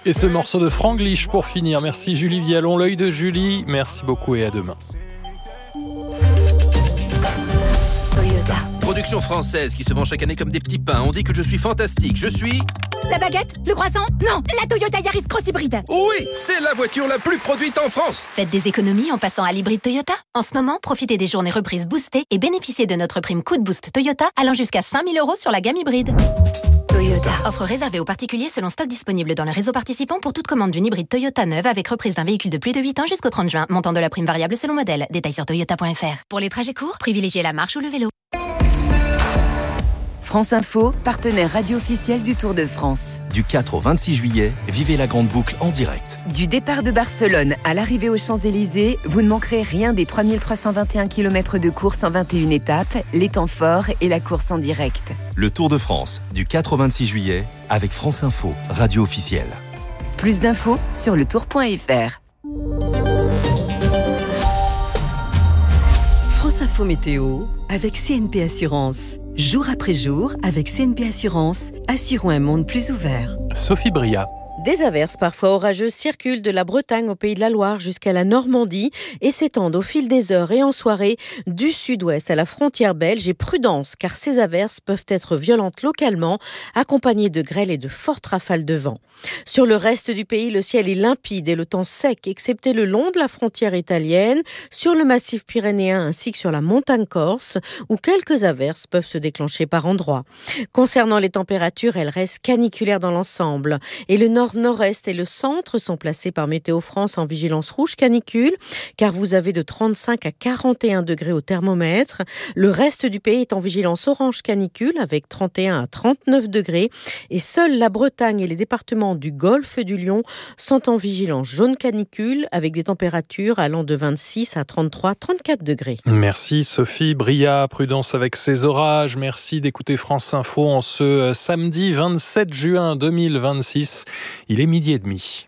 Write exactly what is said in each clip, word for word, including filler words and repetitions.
Et ce morceau de Franglish pour finir. Merci Julie Vialon, l'œil de Julie. Merci beaucoup et à demain. Toyota. Production française qui se vend chaque année comme des petits pains. On dit que je suis fantastique. Je suis... La baguette? Le croissant? Non, la Toyota Yaris Cross Hybride. Oui, c'est la voiture la plus produite en France. Faites des économies en passant à l'hybride Toyota. En ce moment, profitez des journées reprises boostées et bénéficiez de notre prime coup de boost Toyota allant jusqu'à cinq mille euros sur la gamme hybride. Toyota. Offre réservée aux particuliers selon stock disponible dans le réseau participant pour toute commande d'une hybride Toyota neuve avec reprise d'un véhicule de plus de huit ans jusqu'au trente juin. Montant de la prime variable selon modèle. Détails sur toyota point f r. Pour les trajets courts, privilégiez la marche ou le vélo. France Info, partenaire radio officiel du Tour de France. Du quatre au vingt-six juillet, vivez la grande boucle en direct. Du départ de Barcelone à l'arrivée aux Champs-Élysées, vous ne manquerez rien des trois mille trois cent vingt et un kilomètres de course en vingt et une étapes, les temps forts et la course en direct. Le Tour de France, du quatre au vingt-six juillet, avec France Info, radio officielle. Plus d'infos sur le tour point f r. France Info Météo avec C N P Assurance. Jour après jour, avec C N P Assurance, assurons un monde plus ouvert. Sophie Bria. Des averses parfois orageuses circulent de la Bretagne au Pays de la Loire jusqu'à la Normandie et s'étendent au fil des heures et en soirée du sud-ouest à la frontière belge. Et prudence, car ces averses peuvent être violentes localement, accompagnées de grêle et de fortes rafales de vent. Sur le reste du pays, le ciel est limpide et le temps sec, excepté le long de la frontière italienne, sur le massif pyrénéen ainsi que sur la montagne corse, où quelques averses peuvent se déclencher par endroits. Concernant les températures, elles restent caniculaires dans l'ensemble. Et le nord nord-est et le centre sont placés par Météo France en vigilance rouge canicule, car vous avez de trente-cinq à quarante et un degrés au thermomètre. Le reste du pays est en vigilance orange canicule avec trente et un à trente-neuf degrés. Et seuls la Bretagne et les départements du Golfe du Lion sont en vigilance jaune canicule avec des températures allant de vingt-six à trente-trois à trente-quatre degrés. Merci Sophie Bria. Prudence avec ces orages. Merci d'écouter France Info en ce samedi vingt-sept juin deux mille vingt-six. Il est midi et demi.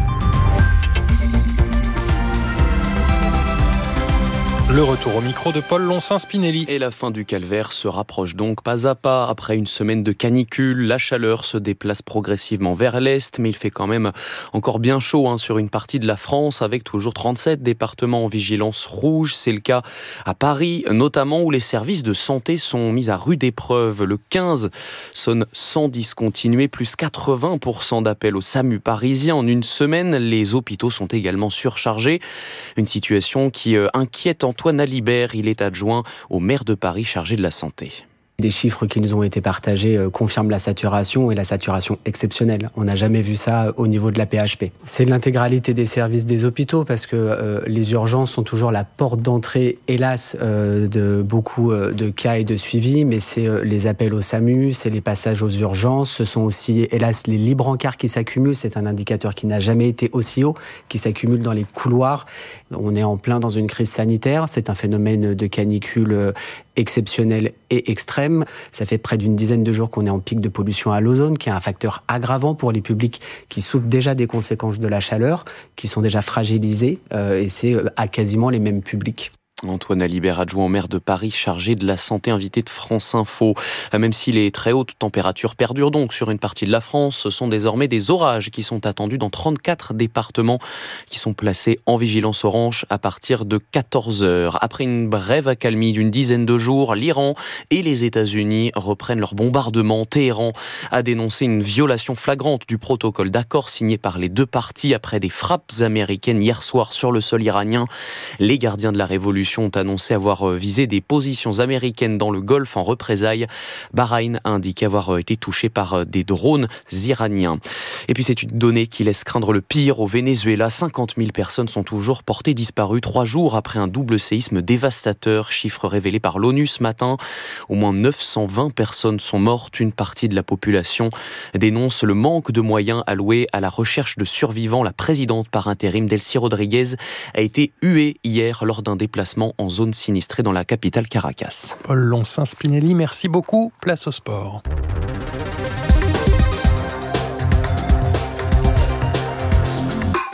Le retour au micro de Paul Loncin-Spinelli. Et la fin du calvaire se rapproche donc pas à pas. Après une semaine de canicule, la chaleur se déplace progressivement vers l'est, mais il fait quand même encore bien chaud hein, sur une partie de la France, avec toujours trente-sept départements en vigilance rouge. C'est le cas à Paris, notamment où les services de santé sont mis à rude épreuve. Le quinze sonne sans discontinuer, plus quatre-vingts pour cent d'appels au SAMU parisien en une semaine. Les hôpitaux sont également surchargés. Une situation qui euh, inquiète en Antoine Alibert, il est adjoint au maire de Paris chargé de la santé. Les chiffres qui nous ont été partagés euh, confirment la saturation et la saturation exceptionnelle. On n'a jamais vu ça au niveau de la P H P. C'est l'intégralité des services des hôpitaux parce que euh, les urgences sont toujours la porte d'entrée, hélas, euh, de beaucoup euh, de cas et de suivi, mais c'est euh, les appels au SAMU, c'est les passages aux urgences, ce sont aussi, hélas, les libres encarts qui s'accumulent. C'est un indicateur qui n'a jamais été aussi haut, qui s'accumule dans les couloirs. On est en plein dans une crise sanitaire. C'est un phénomène de canicule euh, exceptionnel et extrême. Ça fait près d'une dizaine de jours qu'on est en pic de pollution à l'ozone, qui est un facteur aggravant pour les publics qui souffrent déjà des conséquences de la chaleur, qui sont déjà fragilisés, euh, et c'est à quasiment les mêmes publics. Antoine Alibert, adjoint au maire de Paris, chargé de la santé, invité de France Info. Même si les très hautes températures perdurent donc sur une partie de la France, ce sont désormais des orages qui sont attendus dans trente-quatre départements qui sont placés en vigilance orange à partir de quatorze heures. Après une brève accalmie d'une dizaine de jours, l'Iran et les États-Unis reprennent leur bombardement. Téhéran a dénoncé une violation flagrante du protocole d'accord signé par les deux parties après des frappes américaines hier soir sur le sol iranien. Les gardiens de la révolution ont annoncé avoir visé des positions américaines dans le Golfe en représailles. Bahreïn a indiqué avoir été touché par des drones iraniens. Et puis c'est une donnée qui laisse craindre le pire au Venezuela. cinquante mille personnes sont toujours portées disparues trois jours après un double séisme dévastateur. Chiffre révélé par l'ONU ce matin. Au moins neuf cent vingt personnes sont mortes. Une partie de la population dénonce le manque de moyens alloués à la recherche de survivants. La présidente par intérim, Delcy Rodriguez, a été huée hier lors d'un déplacement en zone sinistrée dans la capitale Caracas. Paul Loncin-Spinelli, merci beaucoup. Place au sport.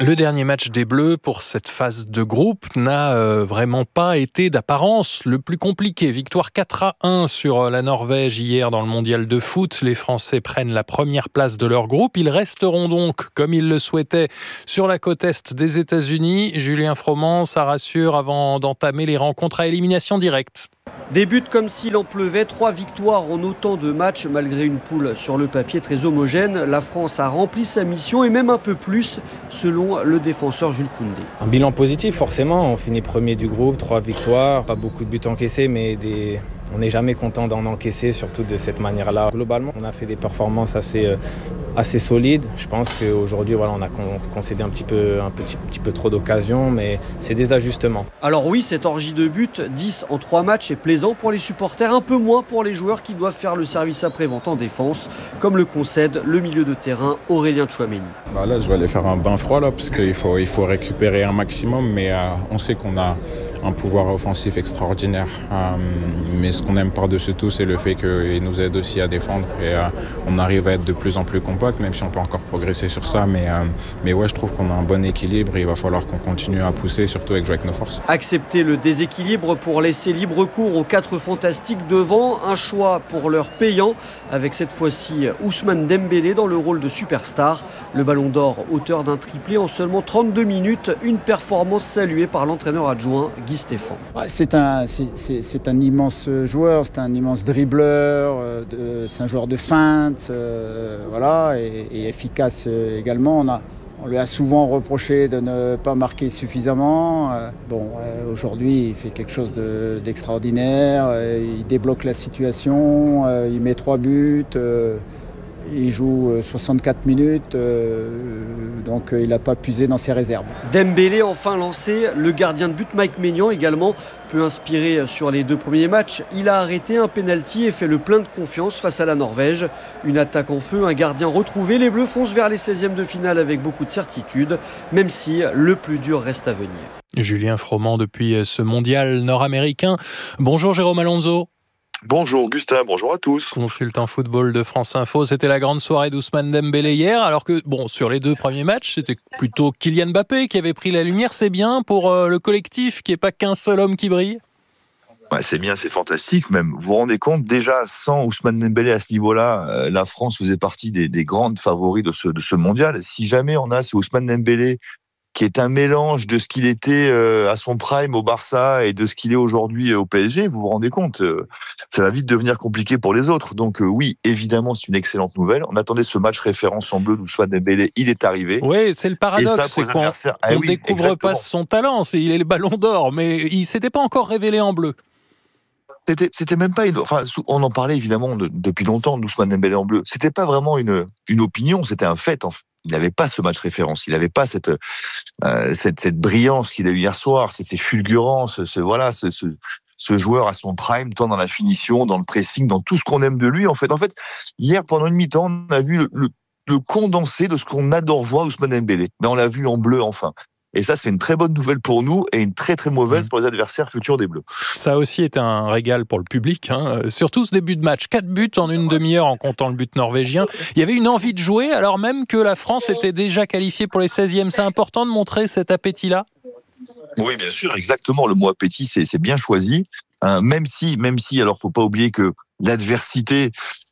Le dernier match des Bleus pour cette phase de groupe n'a euh, vraiment pas été d'apparence le plus compliqué. Victoire quatre à un sur la Norvège hier dans le mondial de foot. Les Français prennent la première place de leur groupe. Ils resteront donc, comme ils le souhaitaient, sur la côte est des États-Unis. Julien Froment, ça rassure avant d'entamer les rencontres à élimination directe. Des buts comme s'il en pleuvait, trois victoires en autant de matchs malgré une poule sur le papier très homogène. La France a rempli sa mission et même un peu plus selon le défenseur Jules Koundé. Un bilan positif forcément, on finit premier du groupe, trois victoires, pas beaucoup de buts encaissés mais des... on n'est jamais content d'en encaisser, surtout de cette manière-là. Globalement, on a fait des performances assez, euh, assez solides. Je pense qu'aujourd'hui, voilà, on a concédé un petit peu, un petit, petit peu trop d'occasions, mais c'est des ajustements. Alors oui, cette orgie de buts, dix en trois matchs, est plaisant pour les supporters, un peu moins pour les joueurs qui doivent faire le service après-vente en défense, comme le concède le milieu de terrain Aurélien Tchouaméni. Bah là, je vais aller faire un bain froid là, parce qu'il faut, il faut récupérer un maximum, mais euh, on sait qu'on a un pouvoir offensif extraordinaire. Euh, mais ce qu'on aime par-dessus tout, c'est le fait qu'il nous aide aussi à défendre et euh, on arrive à être de plus en plus compact, même si on peut encore progresser sur ça. Mais, euh, mais ouais, je trouve qu'on a un bon équilibre et il va falloir qu'on continue à pousser, surtout avec jouer avec nos forces. Accepter le déséquilibre pour laisser libre cours aux quatre fantastiques devant, un choix pour leur payant, avec cette fois-ci Ousmane Dembélé dans le rôle de superstar. Le Ballon d'Or, auteur d'un triplé en seulement trente-deux minutes, une performance saluée par l'entraîneur adjoint Guy Stéphane. C'est un, c'est, c'est, c'est un immense joueur, c'est un immense dribbleur, euh, de, c'est un joueur de feinte, euh, voilà, et, et efficace euh, également. On, a, on lui a souvent reproché de ne pas marquer suffisamment. Euh, bon, euh, aujourd'hui, il fait quelque chose de, d'extraordinaire. Euh, il débloque la situation, euh, il met trois buts. Euh, Il joue soixante-quatre minutes, euh, donc euh, il n'a pas puisé dans ses réserves. Dembélé enfin lancé, le gardien de but Mike Maignan également peut inspirer sur les deux premiers matchs. Il a arrêté un pénalty et fait le plein de confiance face à la Norvège. Une attaque en feu, un gardien retrouvé. Les Bleus foncent vers les seizièmes de finale avec beaucoup de certitude, même si le plus dur reste à venir. Julien Froment depuis ce mondial nord-américain. Bonjour Jérôme Alonso. Bonjour Augustin, bonjour à tous. Consultant football de France Info, c'était la grande soirée d'Ousmane Dembélé hier, alors que bon, sur les deux premiers matchs, c'était plutôt Kylian Mbappé qui avait pris la lumière. C'est bien pour euh, le collectif, qu'il n'y ait pas qu'un seul homme qui brille. Ouais, c'est bien, c'est fantastique même. Vous vous rendez compte, déjà sans Ousmane Dembélé à ce niveau-là, euh, la France faisait partie des, des grandes favoris de ce, de ce mondial. Si jamais on a ce Ousmane Dembélé qui est un mélange de ce qu'il était euh, à son prime au Barça et de ce qu'il est aujourd'hui au P S G, vous vous rendez compte, euh, ça va vite devenir compliqué pour les autres. Donc euh, oui, évidemment, c'est une excellente nouvelle. On attendait ce match référence en bleu d'Ousmane Dembélé, il est arrivé. Oui, c'est le paradoxe, c'est qu'on ah, ne oui, découvre exactement. pas son talent, c'est, il est le Ballon d'Or, mais il ne s'était pas encore révélé en bleu. C'était, c'était même pas une, enfin, on en parlait évidemment de, depuis longtemps d'Ousmane Dembélé en bleu. C'était pas vraiment une, une opinion, c'était un fait en fait. Il n'avait pas ce match référence, il n'avait pas cette, euh, cette cette brillance qu'il a eu hier soir, ces, ces fulgurances, ce voilà, ce, ce ce joueur à son prime, tant dans la finition, dans le pressing, dans tout ce qu'on aime de lui. En fait, en fait, hier pendant une mi-temps, on a vu le, le, le condensé de ce qu'on adore voir Ousmane Dembélé. Mais on l'a vu en bleu enfin. Et ça, c'est une très bonne nouvelle pour nous et une très très mauvaise pour les adversaires futurs des Bleus. Ça a aussi été un régal pour le public, hein. Surtout ce début de match. Quatre buts en une demi-heure en comptant le but norvégien. Il y avait une envie de jouer alors même que la France était déjà qualifiée pour les seizièmes. C'est important de montrer cet appétit-là. Oui, bien sûr, exactement. Le mot appétit, c'est, c'est bien choisi. Euh, même si, même si, alors faut pas oublier que l'adversité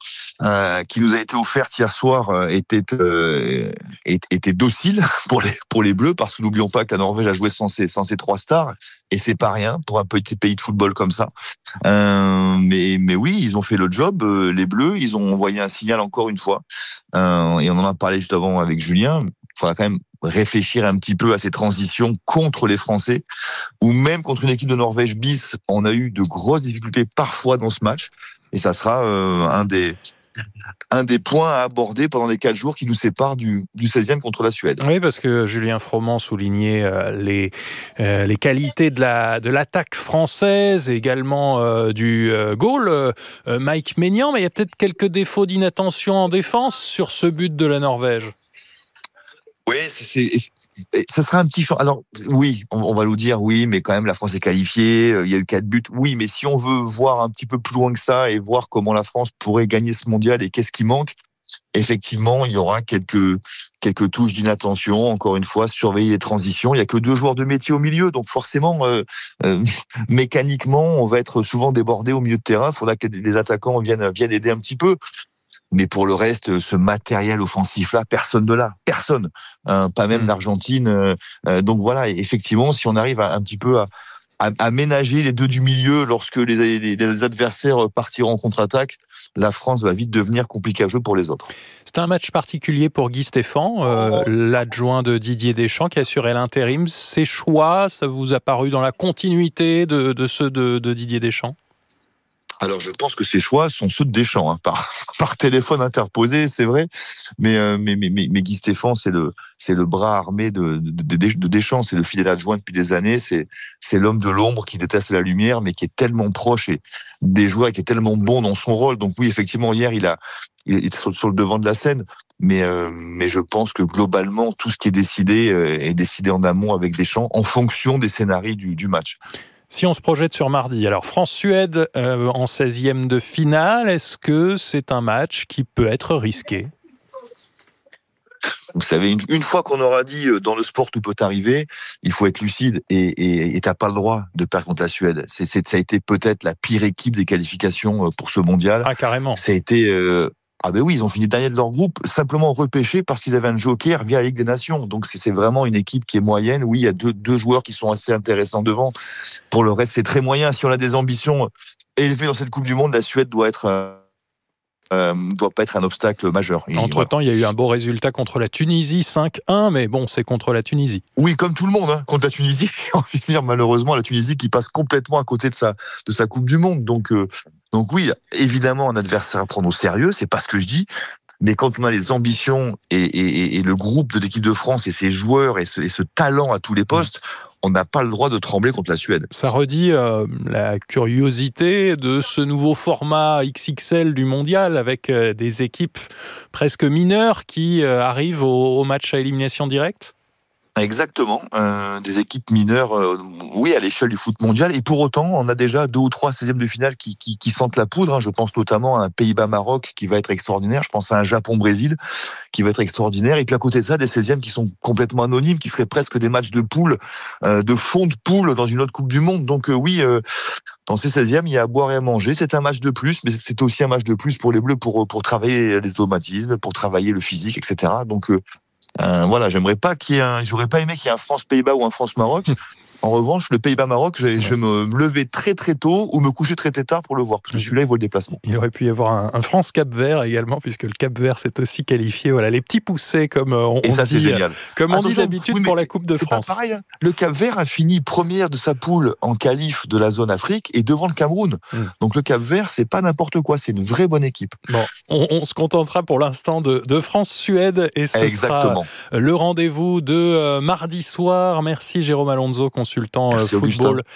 Euh, qui nous a été offerte hier soir euh, était euh, était docile pour les pour les Bleus, parce que n'oublions pas que la Norvège a joué sans ses sans ses trois stars et c'est pas rien pour un petit pays de football comme ça. Euh, mais mais oui, ils ont fait le job. Euh, les Bleus, ils ont envoyé un signal encore une fois. Euh, et on en a parlé juste avant avec Julien. Il faudra quand même réfléchir un petit peu à ces transitions contre les Français, ou même contre une équipe de Norvège bis. On a eu de grosses difficultés parfois dans ce match, et ça sera euh, un des un des points à aborder pendant les quatre jours qui nous séparent du, du seizième contre la Suède. Oui, parce que Julien Froment soulignait euh, les, euh, les qualités de, la, de l'attaque française, et également euh, du euh, goal, euh, Mike Maignan, mais il y a peut-être quelques défauts d'inattention en défense sur ce but de la Norvège. Oui, c'est... c'est... ça sera un petit champ. Alors oui, on, on va nous dire oui, mais quand même la France est qualifiée, il y a eu quatre buts. Oui, mais si on veut voir un petit peu plus loin que ça et voir comment la France pourrait gagner ce mondial et qu'est-ce qui manque, effectivement, il y aura quelques quelques touches d'inattention, encore une fois, surveiller les transitions. Il y a que deux joueurs de métier au milieu, donc forcément, euh, euh, mécaniquement, on va être souvent débordé au milieu de terrain. Il faudra que les attaquants viennent, viennent aider un petit peu. Mais pour le reste, ce matériel offensif-là, personne ne l'a. Personne. Hein, pas même l'Argentine. Euh, euh, donc voilà, effectivement, si on arrive à, un petit peu à, à, à ménager les deux du milieu lorsque les, les, les adversaires partiront en contre-attaque, la France va vite devenir compliquée à jouer pour les autres. C'était un match particulier pour Guy Stéphane, euh, l'adjoint de Didier Deschamps qui assurait l'intérim. Ses choix, ça vous a paru dans la continuité de, de ceux de, de Didier Deschamps ? Alors, je pense que ces choix sont ceux de Deschamps, hein, par, par téléphone interposé, c'est vrai. Mais, euh, mais, mais, mais Guy Stéphane, c'est le, c'est le bras armé de, de, de, de Deschamps. C'est le fidèle adjoint depuis des années. C'est, c'est l'homme de l'ombre qui déteste la lumière, mais qui est tellement proche et des joueurs et qui est tellement bon dans son rôle. Donc oui, effectivement, hier, il a, il est sur, sur le devant de la scène. Mais, euh, mais je pense que globalement, tout ce qui est décidé euh, est décidé en amont avec Deschamps en fonction des scénarios du, du match. Si on se projette sur mardi, alors France-Suède euh, en seizième de finale, est-ce que c'est un match qui peut être risqué ? Vous savez, une, une fois qu'on aura dit euh, dans le sport tout peut arriver, il faut être lucide et, et, et t'as pas le droit de perdre contre la Suède. C'est, c'est, ça a été peut-être la pire équipe des qualifications pour ce mondial. Ah, carrément. Ça a été... Euh, Ah ben oui, ils ont fini dernier de leur groupe, simplement repêchés parce qu'ils avaient un joker via la Ligue des Nations. Donc c'est, c'est vraiment une équipe qui est moyenne. Oui, il y a deux, deux joueurs qui sont assez intéressants devant. Pour le reste, c'est très moyen. Si on a des ambitions élevées dans cette Coupe du Monde, la Suède doit être... Euh, euh, doit pas être un obstacle majeur. Et Entre-temps, voilà. Il y a eu un beau résultat contre la Tunisie, cinq un, mais bon, c'est contre la Tunisie. Oui, comme tout le monde, hein, contre la Tunisie. On va finir malheureusement la Tunisie qui passe complètement à côté de sa, de sa Coupe du Monde. Donc... Euh, Donc oui, évidemment, un adversaire à prendre au sérieux, c'est pas ce que je dis, mais quand on a les ambitions et, et, et le groupe de l'équipe de France et ses joueurs et ce, et ce talent à tous les postes, on n'a pas le droit de trembler contre la Suède. Ça redit euh, la curiosité de ce nouveau format X X L du mondial avec euh, des équipes presque mineures qui euh, arrivent au, au match à élimination directe ? Exactement, euh, des équipes mineures, euh, oui, à l'échelle du foot mondial. Et pour autant, on a déjà deux ou trois seizièmes de finale qui, qui, qui sentent la poudre. Hein. Je pense notamment à un Pays-Bas-Maroc qui va être extraordinaire. Je pense à un Japon-Brésil qui va être extraordinaire. Et puis à côté de ça, des seizièmes qui sont complètement anonymes, qui seraient presque des matchs de poule, euh, de fond de poule dans une autre Coupe du Monde. Donc euh, oui, euh, dans ces seizièmes, il y a à boire et à manger. C'est un match de plus, mais c'est aussi un match de plus pour les Bleus pour, pour travailler les automatismes, pour travailler le physique, et cetera. Donc euh, Euh, voilà, j'aimerais pas qu'il y ait un, j'aurais pas aimé qu'il y ait un France-Pays-Bas ou un France-Maroc. En revanche, le Pays-Bas-Maroc, je, je vais me lever très très tôt ou me coucher très très tard pour le voir, parce que celui-là, il vaut le déplacement. Il aurait pu y avoir un, un France-Cap-Vert également, puisque le Cap-Vert s'est aussi qualifié. Voilà, les petits poussés, comme on, Et ça, on dit, c'est génial. comme on Attention, dit d'habitude oui, pour la Coupe de c'est France. Pas pareil, hein. Le Cap-Vert a fini première de sa poule en qualif de la zone Afrique et devant le Cameroun. Mmh. Donc le Cap-Vert, c'est pas n'importe quoi, c'est une vraie bonne équipe. Bon, on, on se contentera pour l'instant de, de France-Suède et ce Exactement. sera le rendez-vous de euh, mardi soir. Merci Jérôme Alonso, consultant euh, football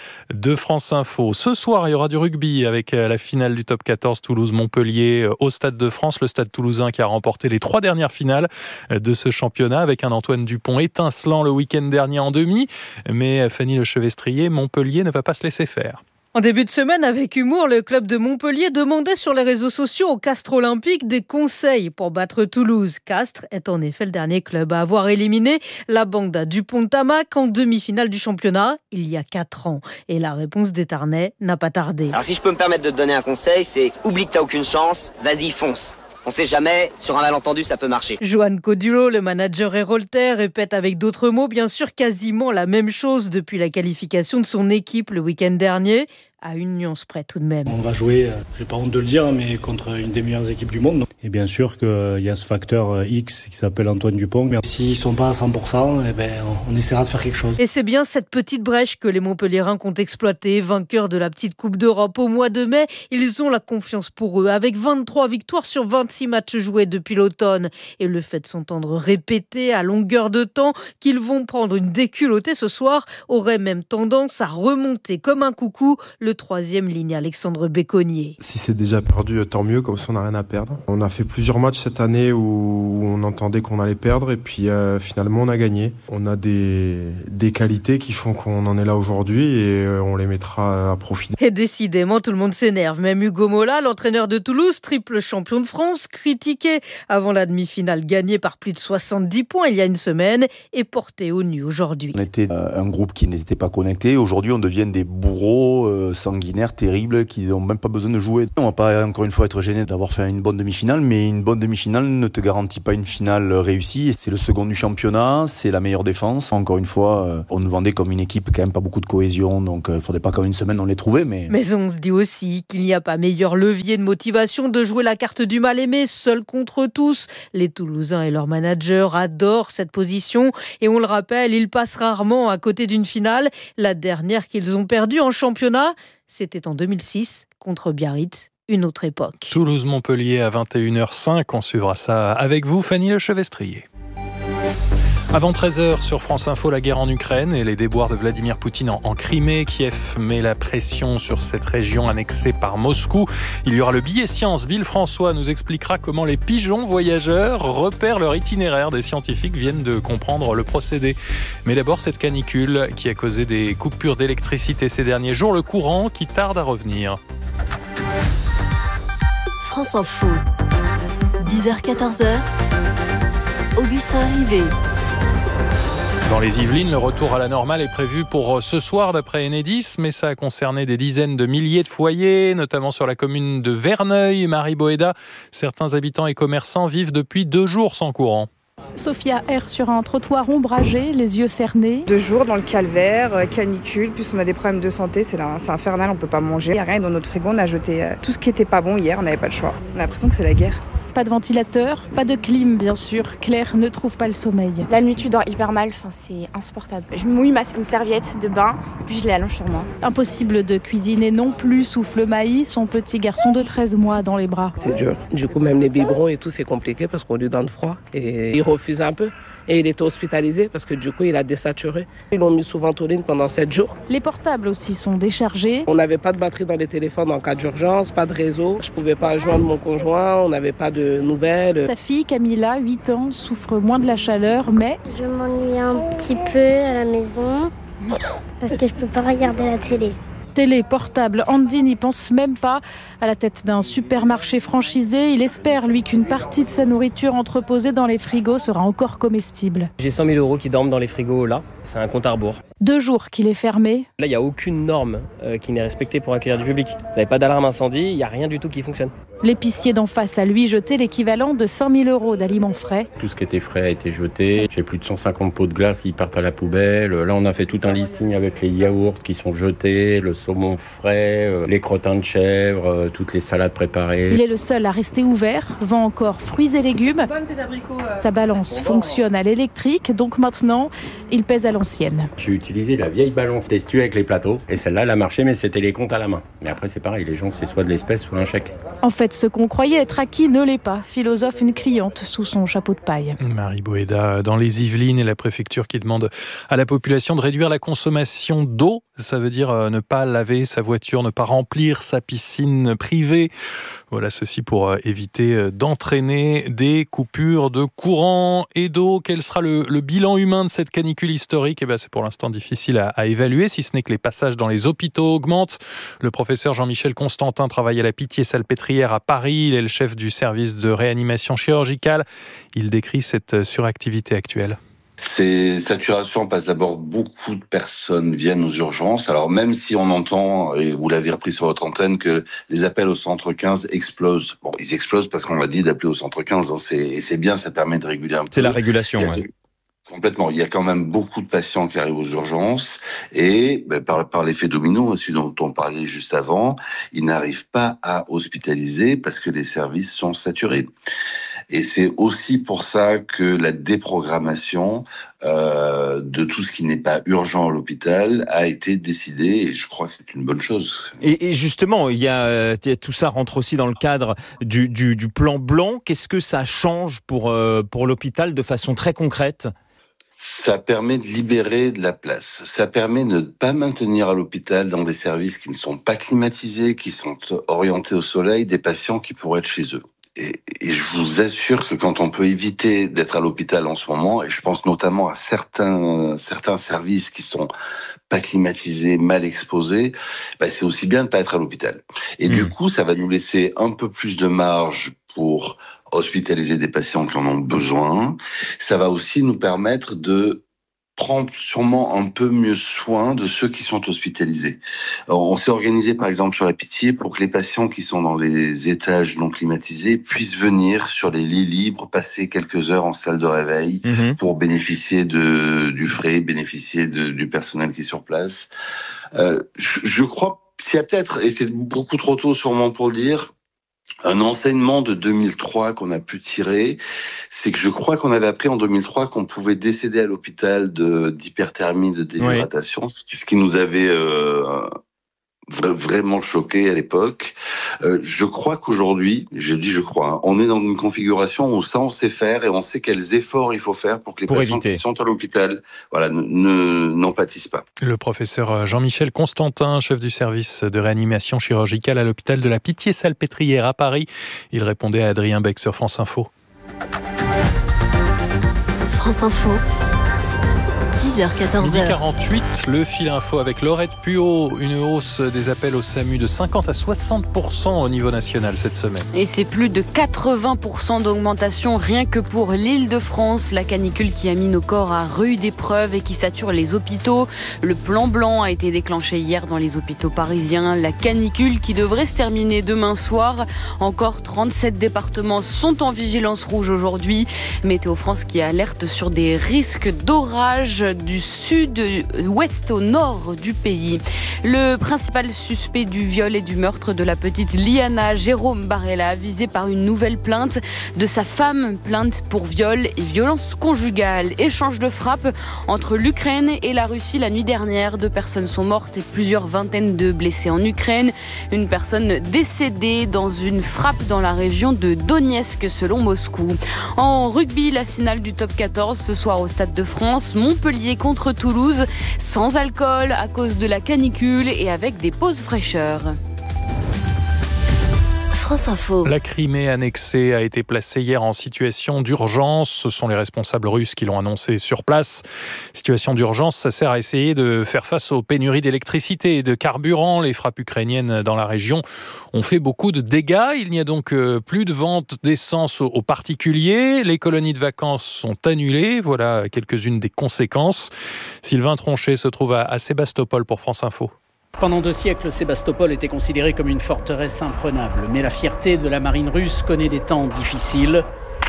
de France Info. Ce soir, il y aura du rugby avec euh, la finale du top quatorze Toulouse-Montpellier euh, au Stade de France, le Stade toulousain qui a remporté les trois dernières finales euh, de ce championnat avec un Antoine Dupont étincelant le week-end dernier en demi. Mais euh, Fanny Lechevestrier, Montpellier ne va pas se laisser faire. En début de semaine, avec humour, le club de Montpellier demandait sur les réseaux sociaux au Castres Olympique des conseils pour battre Toulouse. Castres est en effet le dernier club à avoir éliminé la Banda Dupont-Tamac en demi-finale du championnat il y a quatre ans. Et la réponse d'Étarnay n'a pas tardé. Alors si je peux me permettre de te donner un conseil, c'est oublie que t'as aucune chance, vas-y fonce. On sait jamais, sur un malentendu, ça peut marcher. Johan Codulo, le manager héroltais, répète avec d'autres mots, bien sûr, quasiment la même chose depuis la qualification de son équipe le week-end dernier. À une nuance près tout de même. On va jouer, j'ai pas honte de le dire, mais contre une des meilleures équipes du monde. Et bien sûr qu'il y a ce facteur X qui s'appelle Antoine Dupont. Mais s'ils sont pas à cent pour cent, eh ben, on essaiera de faire quelque chose. Et c'est bien cette petite brèche que les Montpelliérains comptent exploiter. Vainqueurs de la petite Coupe d'Europe au mois de mai, ils ont la confiance pour eux. Avec vingt-trois victoires sur vingt-six matchs joués depuis l'automne. Et le fait de s'entendre répéter à longueur de temps qu'ils vont prendre une déculottée ce soir aurait même tendance à remonter comme un coucou le Le troisième ligne Alexandre Béconnier. Si c'est déjà perdu, tant mieux, comme ça on n'a rien à perdre. On a fait plusieurs matchs cette année où on entendait qu'on allait perdre et puis euh, finalement on a gagné. On a des, des qualités qui font qu'on en est là aujourd'hui et euh, on les mettra à profit. Et décidément, tout le monde s'énerve. Même Hugo Mola, l'entraîneur de Toulouse, triple champion de France, critiqué avant la demi-finale gagnée par plus de soixante-dix points il y a une semaine et porté au nu aujourd'hui. On était un groupe qui n'était pas connecté. Aujourd'hui, on devient des bourreaux euh, sanguinaires, terribles, qui n'ont même pas besoin de jouer. On ne va pas encore une fois être gêné d'avoir fait une bonne demi-finale, mais une bonne demi-finale ne te garantit pas une finale réussie. C'est le second du championnat, c'est la meilleure défense. Encore une fois, euh, on nous vendait comme une équipe quand même pas beaucoup de cohésion, donc il euh, ne faudrait pas qu'en une semaine on les trouvait. Mais... mais on se dit aussi qu'il n'y a pas meilleur levier de motivation de jouer la carte du mal-aimé, seul contre tous. Les Toulousains et leurs managers adorent cette position et on le rappelle, ils passent rarement à côté d'une finale. La dernière qu'ils ont perdue en championnat, c'était en deux mille six contre Biarritz, une autre époque. Toulouse-Montpellier à vingt et une heures cinq, on suivra ça avec vous, Fanny Lechevestrier. Avant treize heures sur France Info, la guerre en Ukraine et les déboires de Vladimir Poutine en, en Crimée. Kiev met la pression sur cette région annexée par Moscou. Il y aura le billet science. Bill François nous expliquera comment les pigeons voyageurs repèrent leur itinéraire. Des scientifiques viennent de comprendre le procédé. Mais d'abord, cette canicule qui a causé des coupures d'électricité ces derniers jours. Le courant qui tarde à revenir. France Info, dix heures quatorze heures, Augustin Rivet. Dans les Yvelines, le retour à la normale est prévu pour ce soir d'après Enedis, mais ça a concerné des dizaines de milliers de foyers, notamment sur la commune de Verneuil, Marie Boéda. Certains habitants et commerçants vivent depuis deux jours sans courant. Sophia erre sur un trottoir ombragé, les yeux cernés. Deux jours dans le calvaire, canicule, plus on a des problèmes de santé, c'est, là, c'est infernal, on peut pas manger. Il n'y a rien dans notre frigo, on a jeté tout ce qui était pas bon hier, on n'avait pas le choix. On a l'impression que c'est la guerre. Pas de ventilateur, pas de clim bien sûr. Claire ne trouve pas le sommeil. La nuit tu dors hyper mal, enfin, c'est insupportable. Je mouille ma, une serviette de bain, puis je l'allonge sur moi. Impossible de cuisiner non plus, souffle Maïs, son petit garçon de treize mois dans les bras. C'est dur. Du coup même les biberons et tout c'est compliqué parce qu'on lui donne froid et il refuse un peu. Et il était hospitalisé parce que du coup il a désaturé. Ils l'ont mis sous ventoline pendant sept jours. Les portables aussi sont déchargés. On n'avait pas de batterie dans les téléphones en cas d'urgence, pas de réseau. Je ne pouvais pas joindre mon conjoint, on n'avait pas de nouvelles. Sa fille Camilla, huit ans, souffre moins de la chaleur, mais... Je m'ennuie un petit peu à la maison parce que je ne peux pas regarder la télé. Télé, portable, Andy n'y pense même pas. À la tête d'un supermarché franchisé, il espère, lui, qu'une partie de sa nourriture entreposée dans les frigos sera encore comestible. J'ai cent mille euros qui dorment dans les frigos là, c'est un compte à rebours. Deux jours qu'il est fermé. Là, il n'y a aucune norme euh, qui n'est respectée pour accueillir du public. Vous n'avez pas d'alarme incendie, il n'y a rien du tout qui fonctionne. L'épicier d'en face a lui jeté l'équivalent de cinq mille euros d'aliments frais. Tout ce qui était frais a été jeté. J'ai plus de cent cinquante pots de glace qui partent à la poubelle. Là, on a fait tout un listing avec les yaourts qui sont jetés, le saumon frais, euh, les crottins de chèvre, euh, toutes les salades préparées. Il est le seul à rester ouvert, vend encore fruits et légumes. Sa balance fonctionne à l'électrique, donc maintenant, il pèse à l'ancienne. J'ai utilisé la vieille balance testue avec les plateaux. Et celle-là, elle a marché, mais c'était les comptes à la main. Mais après, c'est pareil, les gens, c'est soit de l'espèce, soit un chèque. En fait, ce qu'on croyait être acquis ne l'est pas. Philosophe une cliente sous son chapeau de paille. Marie Boéda, dans les Yvelines et la préfecture qui demande à la population de réduire la consommation d'eau. Ça veut dire ne pas laver sa voiture, ne pas remplir sa piscine privée. Voilà, ceci pour éviter d'entraîner des coupures de courant et d'eau. Quel sera le, le bilan humain de cette canicule historique ? Eh bien, c'est pour l'instant difficile à, à évaluer, si ce n'est que les passages dans les hôpitaux augmentent. Le professeur Jean-Michel Constantin travaille à la Pitié-Salpêtrière à Paris. Il est le chef du service de réanimation chirurgicale. Il décrit cette suractivité actuelle. Ces saturations passent d'abord, beaucoup de personnes viennent aux urgences. Alors même si on entend, et vous l'avez repris sur votre antenne, que les appels au centre quinze explosent. Bon, ils explosent parce qu'on m'a dit d'appeler au centre quinze. Hein. C'est, et c'est bien, ça permet de réguler un peu. C'est la régulation, il ouais. Complètement. Il y a quand même beaucoup de patients qui arrivent aux urgences et ben, par, par l'effet domino, celui dont on parlait juste avant, ils n'arrivent pas à hospitaliser parce que les services sont saturés. Et c'est aussi pour ça que la déprogrammation euh, de tout ce qui n'est pas urgent à l'hôpital a été décidée et je crois que c'est une bonne chose. Et, et justement, il y a euh, tout ça rentre aussi dans le cadre du, du, du plan blanc. Qu'est-ce que ça change pour, euh, pour l'hôpital de façon très concrète ? ça permet de libérer de la place. Ça permet de ne pas maintenir à l'hôpital dans des services qui ne sont pas climatisés, qui sont orientés au soleil, des patients qui pourraient être chez eux. Et, et je vous assure que quand on peut éviter d'être à l'hôpital en ce moment, et je pense notamment à certains certains services qui sont pas climatisés, mal exposés, bah c'est aussi bien de pas être à l'hôpital. Et mmh. du coup, ça va nous laisser un peu plus de marge pour hospitaliser des patients qui en ont besoin. Ça va aussi nous permettre de prendre sûrement un peu mieux soin de ceux qui sont hospitalisés. Alors, on s'est organisé par exemple sur la Pitié pour que les patients qui sont dans les étages non climatisés puissent venir sur les lits libres, passer quelques heures en salle de réveil mmh. pour bénéficier de, du frais, bénéficier de, du personnel qui est sur place. Euh, je, je crois, s'il y a peut-être, et c'est beaucoup trop tôt sûrement pour le dire, un enseignement de deux mille trois qu'on a pu tirer, c'est que je crois qu'on avait appris en deux mille trois qu'on pouvait décéder à l'hôpital de d'hyperthermie, de déshydratation, oui. ce qui nous avait euh, vraiment choqué à l'époque. Euh, je crois qu'aujourd'hui, je dis je crois, hein, on est dans une configuration où ça on sait faire et on sait quels efforts il faut faire pour que les pour patients éviter. qui sont à l'hôpital, voilà, ne, ne n'en pâtissent pas. Le professeur Jean-Michel Constantin, chef du service de réanimation chirurgicale à l'hôpital de la Pitié-Salpêtrière à Paris, il répondait à Adrien Beck sur France Info. France Info. dix heures quatorze. midi quarante-huit, le fil info avec Laurette Puot. Une hausse des appels au SAMU de cinquante à soixante pour cent au niveau national cette semaine. Et c'est plus de quatre-vingts pour cent d'augmentation rien que pour l'Île-de-France. La canicule qui a mis nos corps à rude épreuve et qui sature les hôpitaux. Le plan blanc a été déclenché hier dans les hôpitaux parisiens. La canicule qui devrait se terminer demain soir. Encore trente-sept départements sont en vigilance rouge aujourd'hui. Météo France qui alerte sur des risques d'orage du sud-ouest au nord du pays. Le principal suspect du viol et du meurtre de la petite Liana, Jérôme Barella, visé par une nouvelle plainte de sa femme, plainte pour viol et violence conjugale. Échange de frappes entre l'Ukraine et la Russie la nuit dernière. Deux personnes sont mortes et plusieurs vingtaines de blessés en Ukraine. Une personne décédée dans une frappe dans la région de Donetsk selon Moscou. En rugby, la finale du top quatorze ce soir au Stade de France. Montpellier contre Toulouse, sans alcool à cause de la canicule et avec des pauses fraîcheurs. France Info. La Crimée annexée a été placée hier en situation d'urgence. Ce sont les responsables russes qui l'ont annoncé sur place. Situation d'urgence, ça sert à essayer de faire face aux pénuries d'électricité et de carburant. Les frappes ukrainiennes dans la région ont fait beaucoup de dégâts. Il n'y a donc plus de vente d'essence aux particuliers. Les colonies de vacances sont annulées. Voilà quelques-unes des conséquences. Sylvain Tronchet se trouve à Sébastopol pour France Info. Pendant deux siècles, Sébastopol était considérée comme une forteresse imprenable. Mais la fierté de la marine russe connaît des temps difficiles.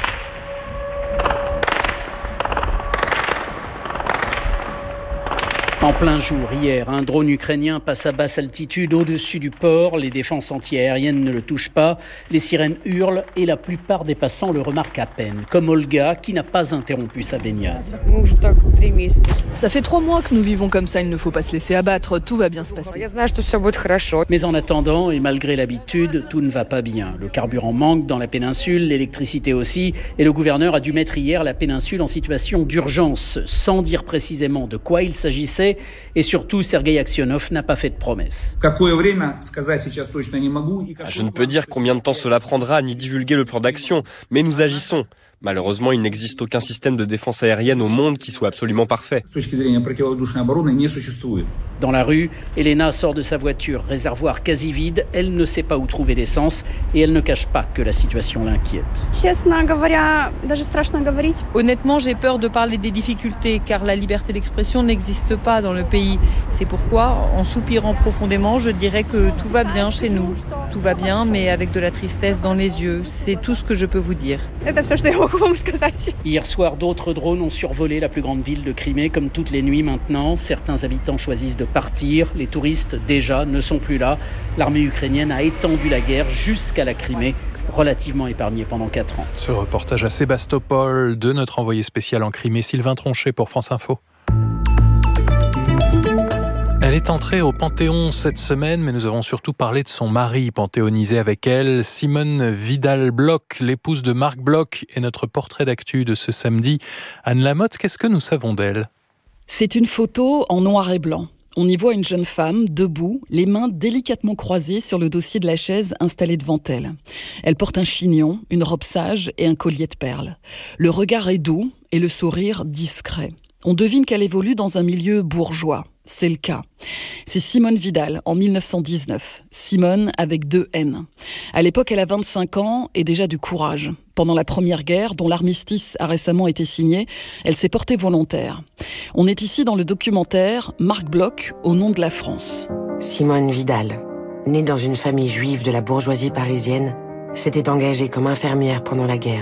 En plein jour, hier, un drone ukrainien passe à basse altitude au-dessus du port. Les défenses antiaériennes ne le touchent pas. Les sirènes hurlent et la plupart des passants le remarquent à peine. Comme Olga, qui n'a pas interrompu sa baignade. Ça fait trois mois que nous vivons comme ça, il ne faut pas se laisser abattre, tout va bien se passer. Mais en attendant, et malgré l'habitude, tout ne va pas bien. Le carburant manque dans la péninsule, l'électricité aussi, et le gouverneur a dû mettre hier la péninsule en situation d'urgence, sans dire précisément de quoi il s'agissait. Et surtout, Sergueï Aksionov n'a pas fait de promesse. Je ne peux dire combien de temps cela prendra, ni divulguer le plan d'action, mais nous agissons. Malheureusement, il n'existe aucun système de défense aérienne au monde qui soit absolument parfait. Dans la rue, Elena sort de sa voiture, réservoir quasi vide. Elle ne sait pas où trouver l'essence et elle ne cache pas que la situation l'inquiète. Honnêtement, j'ai peur de parler des difficultés car la liberté d'expression n'existe pas dans le pays. C'est pourquoi, en soupirant profondément, je dirais que tout va bien chez nous. Tout va bien, mais avec de la tristesse dans les yeux. C'est tout ce que je peux vous dire. Hier soir, d'autres drones ont survolé la plus grande ville de Crimée, comme toutes les nuits maintenant. Certains habitants choisissent de partir. Les touristes, déjà, ne sont plus là. L'armée ukrainienne a étendu la guerre jusqu'à la Crimée, relativement épargnée pendant quatre ans. Ce reportage à Sébastopol de notre envoyé spécial en Crimée, Sylvain Tronchet pour France Info. Elle est est entrée au Panthéon cette semaine, mais nous avons surtout parlé de son mari, panthéonisé avec elle. Simone Vidal-Bloch, l'épouse de Marc Bloch, est notre portrait d'actu de ce samedi. Anne Lamotte, qu'est-ce que nous savons d'elle ? C'est une photo en noir et blanc. On y voit une jeune femme, debout, les mains délicatement croisées sur le dossier de la chaise installée devant elle. Elle porte un chignon, une robe sage et un collier de perles. Le regard est doux et le sourire discret. On devine qu'elle évolue dans un milieu bourgeois. C'est le cas. C'est Simone Vidal, en mille neuf cent dix-neuf. Simone avec deux N. À l'époque, elle a vingt-cinq ans et déjà du courage. Pendant la Première Guerre, dont l'armistice a récemment été signé, elle s'est portée volontaire. On est ici dans le documentaire Marc Bloch, au nom de la France. Simone Vidal, née dans une famille juive de la bourgeoisie parisienne, s'était engagée comme infirmière pendant la guerre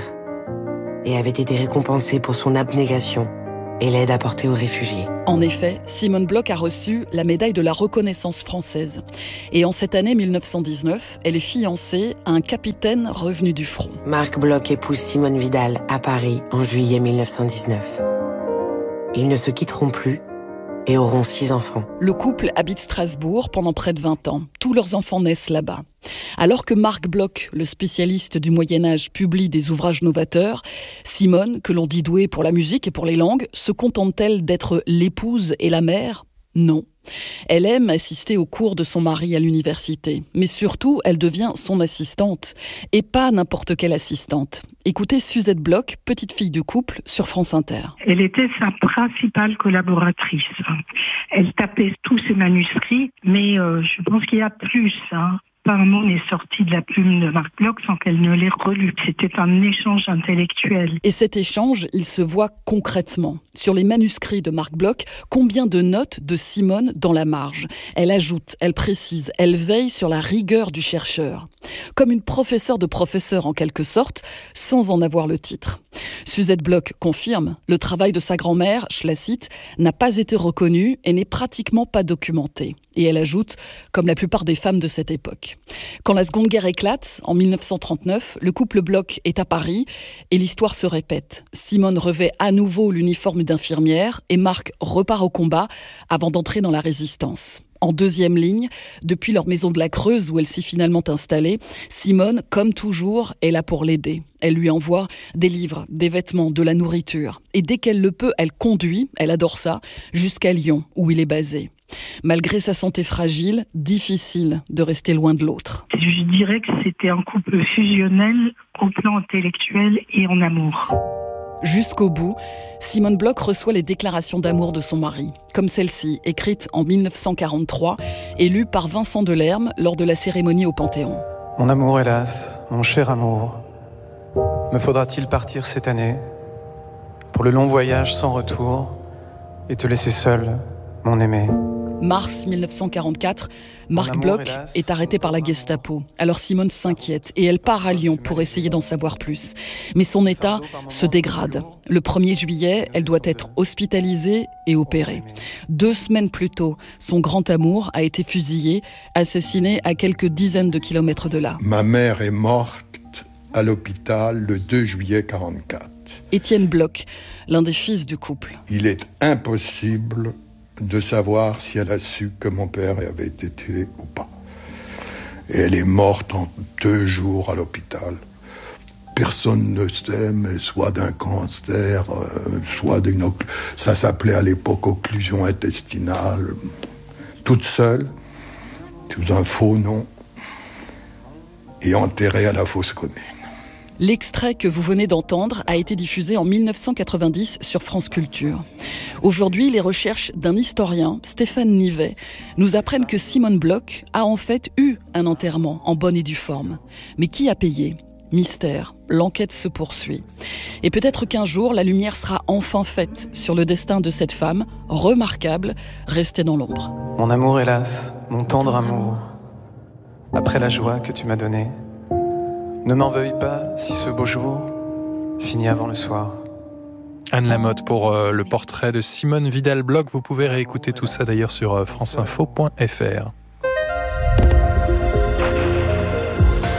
et avait été récompensée pour son abnégation et l'aide apportée aux réfugiés. En effet, Simone Bloch a reçu la médaille de la reconnaissance française. Et en cette année mille neuf cent dix-neuf, elle est fiancée à un capitaine revenu du front. Marc Bloch épouse Simone Vidal à Paris en juillet mille neuf cent dix-neuf. Ils ne se quitteront plus et auront six enfants. Le couple habite Strasbourg pendant près de vingt ans. Tous leurs enfants naissent là-bas. Alors que Marc Bloch, le spécialiste du Moyen-Âge, publie des ouvrages novateurs, Simone, que l'on dit douée pour la musique et pour les langues, se contente-t-elle d'être l'épouse et la mère ? Non. Elle aime assister aux cours de son mari à l'université. Mais surtout, elle devient son assistante. Et pas n'importe quelle assistante. Écoutez Suzette Bloch, petite fille du couple, sur France Inter. Elle était sa principale collaboratrice. Elle tapait tous ses manuscrits, mais euh, je pense qu'il y a plus. Hein. Pas un mot n'est sorti de la plume de Marc Bloch sans qu'elle ne l'ait relu. C'était un échange intellectuel. Et cet échange, il se voit concrètement. Sur les manuscrits de Marc Bloch, combien de notes de Simone dans la marge ? Elle ajoute, elle précise, elle veille sur la rigueur du chercheur. Comme une professeure de professeur en quelque sorte, sans en avoir le titre. Suzette Bloch confirme, le travail de sa grand-mère, je la cite, n'a pas été reconnu et n'est pratiquement pas documenté. Et elle ajoute, comme la plupart des femmes de cette époque. Quand la Seconde Guerre éclate, en mille neuf cent trente-neuf, le couple Bloch est à Paris et l'histoire se répète. Simone revêt à nouveau l'uniforme d'infirmière et Marc repart au combat avant d'entrer dans la résistance. En deuxième ligne, depuis leur maison de la Creuse où elle s'est finalement installée, Simone, comme toujours, est là pour l'aider. Elle lui envoie des livres, des vêtements, de la nourriture. Et dès qu'elle le peut, elle conduit, elle adore ça, jusqu'à Lyon, où il est basé. Malgré sa santé fragile, difficile de rester loin de l'autre. Je dirais que c'était un couple fusionnel au plan intellectuel et en amour. Jusqu'au bout, Simone Bloch reçoit les déclarations d'amour de son mari, comme celle-ci, écrite en mille neuf cent quarante-trois et lue par Vincent Delerme lors de la cérémonie au Panthéon. Mon amour, hélas, mon cher amour, me faudra-t-il partir cette année pour le long voyage sans retour et te laisser seul, mon aimé ? Mars mille neuf cent quarante-quatre, Marc Bloch est arrêté par la Gestapo. Alors Simone s'inquiète et elle part à Lyon pour essayer d'en savoir plus. Mais son état se dégrade. Le premier juillet, elle doit être hospitalisée et opérée. Deux semaines plus tôt, son grand amour a été fusillé, assassiné à quelques dizaines de kilomètres de là. Ma mère est morte à l'hôpital le deux juillet quarante-quatre. Étienne Bloch, l'un des fils du couple. Il est impossible de savoir si elle a su que mon père avait été tué ou pas. Et elle est morte en deux jours à l'hôpital. Personne ne sait, mais soit d'un cancer, euh, soit d'une... Oc- ça s'appelait à l'époque occlusion intestinale. Toute seule, sous un faux nom, et enterrée à la fosse commune. L'extrait que vous venez d'entendre a été diffusé en mille neuf cent quatre-vingt-dix sur France Culture. Aujourd'hui, les recherches d'un historien, Stéphane Nivet, nous apprennent que Simone Bloch a en fait eu un enterrement en bonne et due forme. Mais qui a payé ? Mystère, l'enquête se poursuit. Et peut-être qu'un jour, la lumière sera enfin faite sur le destin de cette femme, remarquable, restée dans l'ombre. Mon amour, hélas, mon tendre amour, après la joie que tu m'as donnée, ne m'en veuille pas si ce beau jour finit avant le soir. Anne Lamotte pour euh, le portrait de Simone Vidal-Bloch. Vous pouvez réécouter tout ça d'ailleurs sur euh, franceinfo point f r.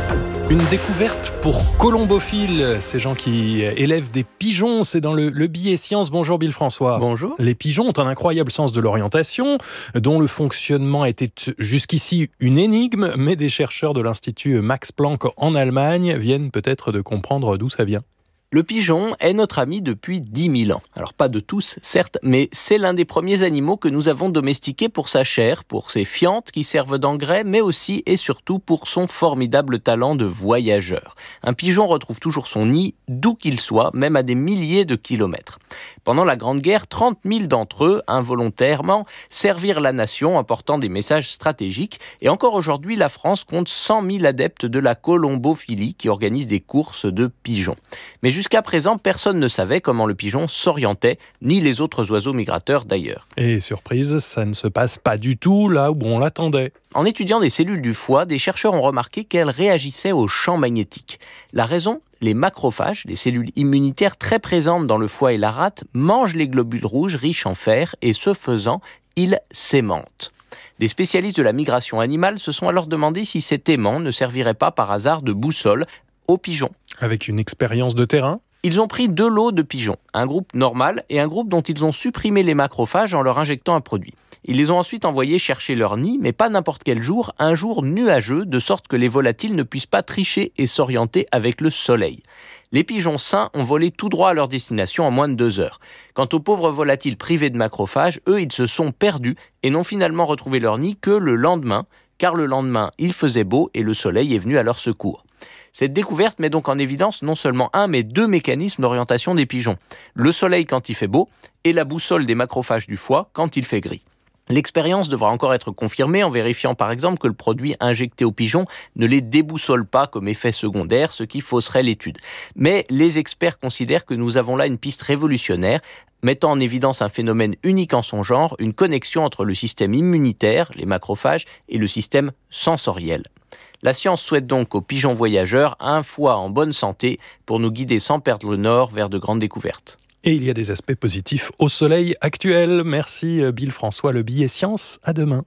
Une découverte pour colombophiles, ces gens qui élèvent des pigeons, c'est dans le, le billet science. Bonjour Bill François. Bonjour. Les pigeons ont un incroyable sens de l'orientation, dont le fonctionnement était jusqu'ici une énigme, mais des chercheurs de l'Institut Max Planck en Allemagne viennent peut-être de comprendre d'où ça vient. Le pigeon est notre ami depuis dix mille ans. Alors pas de tous, certes, mais c'est l'un des premiers animaux que nous avons domestiqué pour sa chair, pour ses fientes qui servent d'engrais, mais aussi et surtout pour son formidable talent de voyageur. Un pigeon retrouve toujours son nid, d'où qu'il soit, même à des milliers de kilomètres. Pendant la Grande Guerre, trente mille d'entre eux, involontairement, servirent la nation en portant des messages stratégiques. Et encore aujourd'hui, la France compte cent mille adeptes de la colombophilie qui organisent des courses de pigeons. Mais jusqu'à présent, personne ne savait comment le pigeon s'orientait, ni les autres oiseaux migrateurs d'ailleurs. Et surprise, ça ne se passe pas du tout là où on l'attendait. En étudiant des cellules du foie, des chercheurs ont remarqué qu'elles réagissaient aux champs magnétiques. La raison ? Les macrophages, des cellules immunitaires très présentes dans le foie et la rate, mangent les globules rouges riches en fer et ce faisant, ils s'aimantent. Des spécialistes de la migration animale se sont alors demandé si cet aimant ne servirait pas par hasard de boussole aux pigeons. Avec une expérience de terrain ? Ils ont pris deux lots de pigeons, un groupe normal et un groupe dont ils ont supprimé les macrophages en leur injectant un produit. Ils les ont ensuite envoyés chercher leur nid, mais pas n'importe quel jour, un jour nuageux, de sorte que les volatiles ne puissent pas tricher et s'orienter avec le soleil. Les pigeons sains ont volé tout droit à leur destination en moins de deux heures. Quant aux pauvres volatiles privés de macrophages, eux, ils se sont perdus et n'ont finalement retrouvé leur nid que le lendemain, car le lendemain, il faisait beau et le soleil est venu à leur secours. Cette découverte met donc en évidence non seulement un, mais deux mécanismes d'orientation des pigeons. Le soleil quand il fait beau et la boussole des macrophages du foie quand il fait gris. L'expérience devra encore être confirmée en vérifiant par exemple que le produit injecté aux pigeons ne les déboussole pas comme effet secondaire, ce qui fausserait l'étude. Mais les experts considèrent que nous avons là une piste révolutionnaire, mettant en évidence un phénomène unique en son genre, une connexion entre le système immunitaire, les macrophages, et le système sensoriel. La science souhaite donc aux pigeons voyageurs un foie en bonne santé pour nous guider sans perdre le nord vers de grandes découvertes. Et il y a des aspects positifs au soleil actuel. Merci Bill François, le billet science. À demain.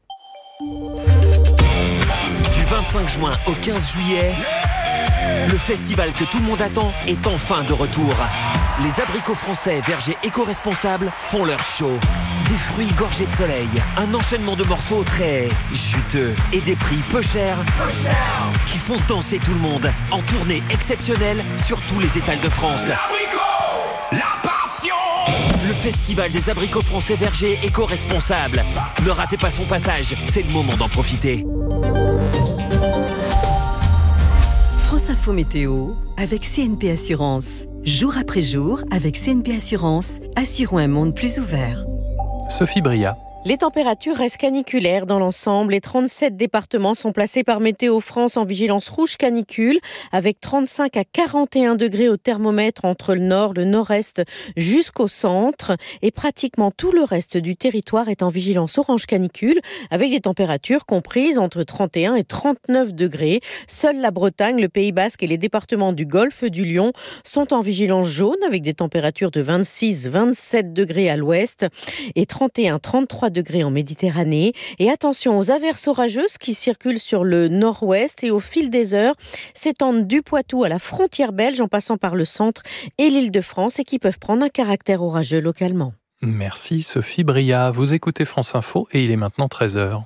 Du vingt-cinq juin au quinze juillet, le festival que tout le monde attend est enfin de retour. Les abricots français vergers éco-responsables font leur show. Des fruits gorgés de soleil, un enchaînement de morceaux très juteux et des prix peu chers, peu cher. Qui font danser tout le monde en tournée exceptionnelle sur tous les étals de France. L'abricot, la passion. Le festival des abricots français vergers éco-responsables. Ne ratez pas son passage, c'est le moment d'en profiter. France Info Météo avec C N P Assurance. Jour après jour, avec C N P Assurance, assurons un monde plus ouvert. Sophie Bria. Les températures restent caniculaires dans l'ensemble. Les trente-sept départements sont placés par Météo France en vigilance rouge canicule, avec trente-cinq à quarante et un degrés au thermomètre entre le nord, le nord-est jusqu'au centre. Et pratiquement tout le reste du territoire est en vigilance orange canicule, avec des températures comprises entre trente et un et trente-neuf degrés. Seule la Bretagne, le Pays Basque et les départements du Golfe du Lion sont en vigilance jaune, avec des températures de vingt-six à vingt-sept degrés à l'ouest et trente et un à trente-trois degrés en Méditerranée. Et attention aux averses orageuses qui circulent sur le nord-ouest et au fil des heures s'étendent du Poitou à la frontière belge en passant par le centre et l'Île-de-France et qui peuvent prendre un caractère orageux localement. Merci Sophie Bria. Vous écoutez France Info et il est maintenant treize heures.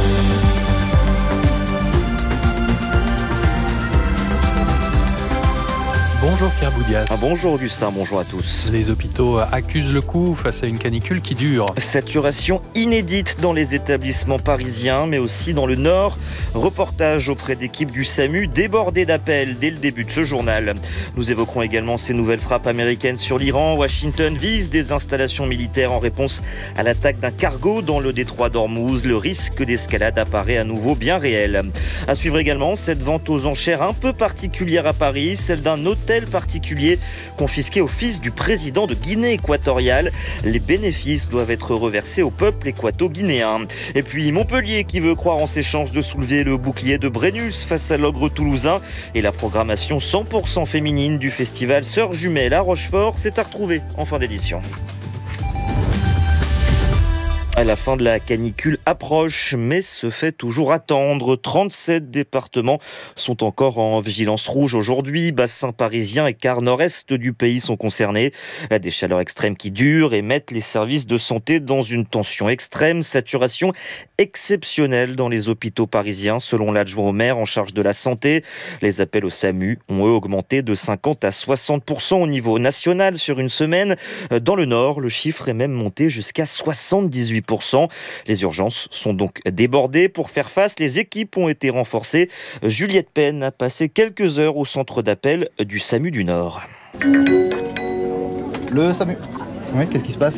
Bonjour Pierre Boudias. Ah, bonjour Augustin, bonjour à tous. Les hôpitaux accusent le coup face à une canicule qui dure. Saturation inédite dans les établissements parisiens, mais aussi dans le Nord. Reportage auprès d'équipes du SAMU débordées d'appels dès le début de ce journal. Nous évoquerons également ces nouvelles frappes américaines sur l'Iran. Washington vise des installations militaires en réponse à l'attaque d'un cargo dans le détroit d'Ormuz. Le risque d'escalade apparaît à nouveau bien réel. À suivre également cette vente aux enchères un peu particulière à Paris, celle d'un hôtel particulier confisqué au fils du président de Guinée équatoriale. Les bénéfices doivent être reversés au peuple équato-guinéen. Et puis Montpellier qui veut croire en ses chances de soulever le bouclier de Brennus face à l'ogre toulousain. Et la programmation cent pour cent féminine du festival Sœurs Jumelles à Rochefort, c'est à retrouver en fin d'édition. La fin de la canicule approche, mais se fait toujours attendre. trente-sept départements sont encore en vigilance rouge aujourd'hui. Bassin parisien et quart nord-est du pays sont concernés. Des chaleurs extrêmes qui durent et mettent les services de santé dans une tension extrême. Saturation exceptionnelle dans les hôpitaux parisiens, selon l'adjoint au maire en charge de la santé. Les appels au SAMU ont eux augmenté de cinquante à soixante pour cent au niveau national sur une semaine. Dans le nord, le chiffre est même monté jusqu'à soixante-dix-huit pour cent. Les urgences sont donc débordées. Pour faire face, les équipes ont été renforcées. Juliette Penn a passé quelques heures au centre d'appel du SAMU du Nord. Le SAMU. Oui, qu'est-ce qui se passe ?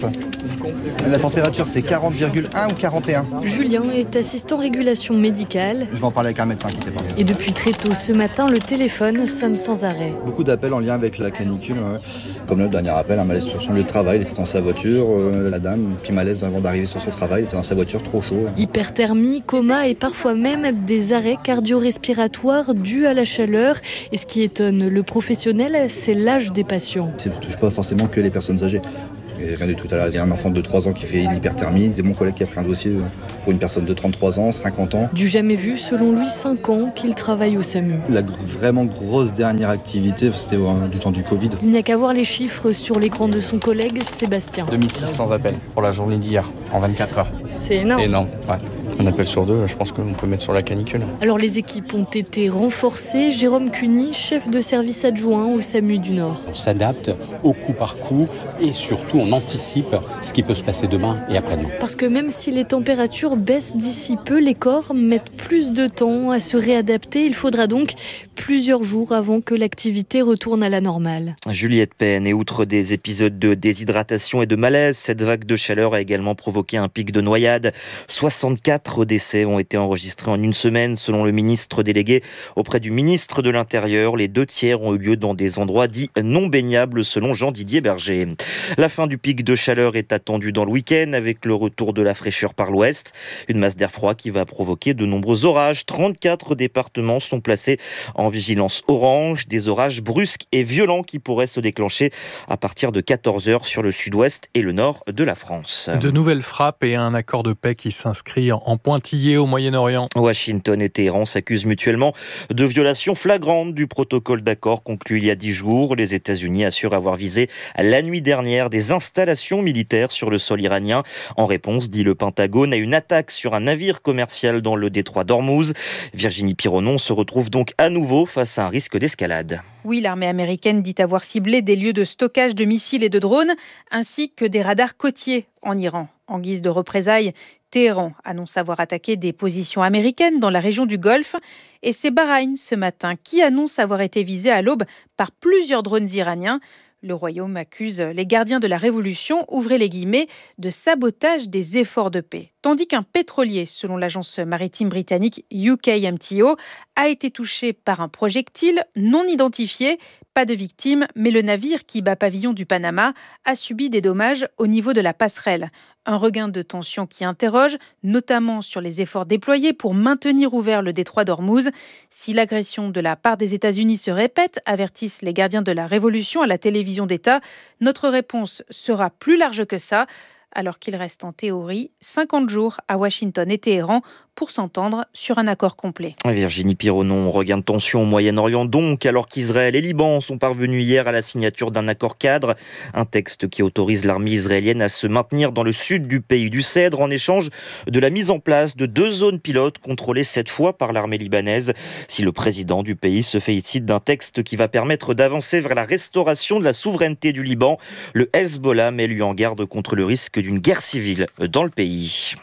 La température, c'est quarante virgule un ou quarante et un. Julien est assistant régulation médicale. Je vais en parler avec un médecin, qui n'était pas. Et depuis très tôt ce matin, le téléphone sonne sans arrêt. Beaucoup d'appels en lien avec la canicule, ouais. Comme le dernier appel, un malaise sur son lieu de travail. Il était dans sa voiture, euh, la dame, petit malaise avant d'arriver sur son travail. Il était dans sa voiture, trop chaud. Hyperthermie, coma et parfois même des arrêts cardio-respiratoires dus à la chaleur. Et ce qui étonne le professionnel, c'est l'âge des patients. Ça ne touche pas forcément que les personnes âgées. Et rien du tout à l'heure. Il y a un enfant de trois ans qui fait une hyperthermie. C'est mon collègue qui a pris un dossier pour une personne de trente-trois ans, cinquante ans. Du jamais vu, selon lui, cinq ans qu'il travaille au SAMU. La gr- vraiment grosse dernière activité, c'était euh, du temps du Covid. Il n'y a qu'à voir les chiffres sur l'écran de son collègue Sébastien. deux mille six cents appels pour la journée d'hier, en vingt-quatre heures. C'est énorme. C'est énorme, ouais. Un appel sur deux, je pense qu'on peut mettre sur la canicule. Alors les équipes ont été renforcées. Jérôme Cuny, chef de service adjoint au SAMU du Nord. On s'adapte au coup par coup et surtout on anticipe ce qui peut se passer demain et après-demain. Parce que même si les températures baissent d'ici peu, les corps mettent plus de temps à se réadapter. Il faudra donc plusieurs jours avant que l'activité retourne à la normale. Juliette Penn, et outre des épisodes de déshydratation et de malaise, cette vague de chaleur a également provoqué un pic de noyade. soixante-quatre décès ont été enregistrés en une semaine, selon le ministre délégué auprès du ministre de l'Intérieur. Les deux tiers ont eu lieu dans des endroits dits non baignables, selon Jean-Didier Berger. La fin du pic de chaleur est attendue dans le week-end, avec le retour de la fraîcheur par l'ouest. Une masse d'air froid qui va provoquer de nombreux orages. trente-quatre départements sont placés en vigilance orange. Des orages brusques et violents qui pourraient se déclencher à partir de quatorze heures sur le sud-ouest et le nord de la France. De nouvelles frappes et un accord de paix qui s'inscrit en pointillé au Moyen-Orient. Washington et Téhéran s'accusent mutuellement de violations flagrantes du protocole d'accord conclu il y a dix jours. Les États-Unis assurent avoir visé la nuit dernière des installations militaires sur le sol iranien. En réponse, dit le Pentagone, à une attaque sur un navire commercial dans le détroit d'Ormuz. Virginie Pironon se retrouve donc à nouveau face à un risque d'escalade. Oui, l'armée américaine dit avoir ciblé des lieux de stockage de missiles et de drones, ainsi que des radars côtiers en Iran. En guise de représailles, Téhéran annonce avoir attaqué des positions américaines dans la région du Golfe. Et c'est Bahreïn ce matin qui annonce avoir été visé à l'aube par plusieurs drones iraniens. Le Royaume accuse les gardiens de la Révolution, ouvrez les guillemets, de sabotage des efforts de paix. Tandis qu'un pétrolier, selon l'agence maritime britannique U K M T O, a été touché par un projectile non identifié. Pas de victimes, mais le navire qui bat pavillon du Panama a subi des dommages au niveau de la passerelle. Un regain de tension qui interroge, notamment sur les efforts déployés pour maintenir ouvert le détroit d'Ormuz. Si l'agression de la part des États-Unis se répète, avertissent les gardiens de la Révolution à la télévision d'État, notre réponse sera plus large que ça, alors qu'il reste en théorie cinquante jours à Washington et Téhéran pour s'entendre sur un accord complet. Virginie Pironon, regain de tension au Moyen-Orient donc, alors qu'Israël et Liban sont parvenus hier à la signature d'un accord cadre, un texte qui autorise l'armée israélienne à se maintenir dans le sud du pays du Cèdre en échange de la mise en place de deux zones pilotes contrôlées cette fois par l'armée libanaise. Si le président du pays se félicite d'un texte qui va permettre d'avancer vers la restauration de la souveraineté du Liban, le Hezbollah met lui en garde contre le risque d'une guerre civile dans le pays.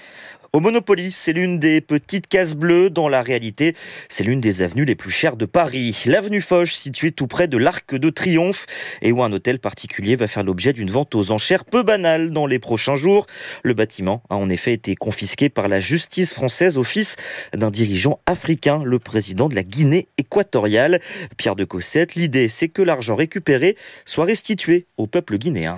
Au Monopoly, c'est l'une des petites cases bleues. Dans la réalité, c'est l'une des avenues les plus chères de Paris. L'avenue Foch, située tout près de l'Arc de Triomphe, et où un hôtel particulier va faire l'objet d'une vente aux enchères peu banale dans les prochains jours. Le bâtiment a en effet été confisqué par la justice française au fils d'un dirigeant africain, le président de la Guinée équatoriale. Pierre de Cossette, l'idée c'est que l'argent récupéré soit restitué au peuple guinéen.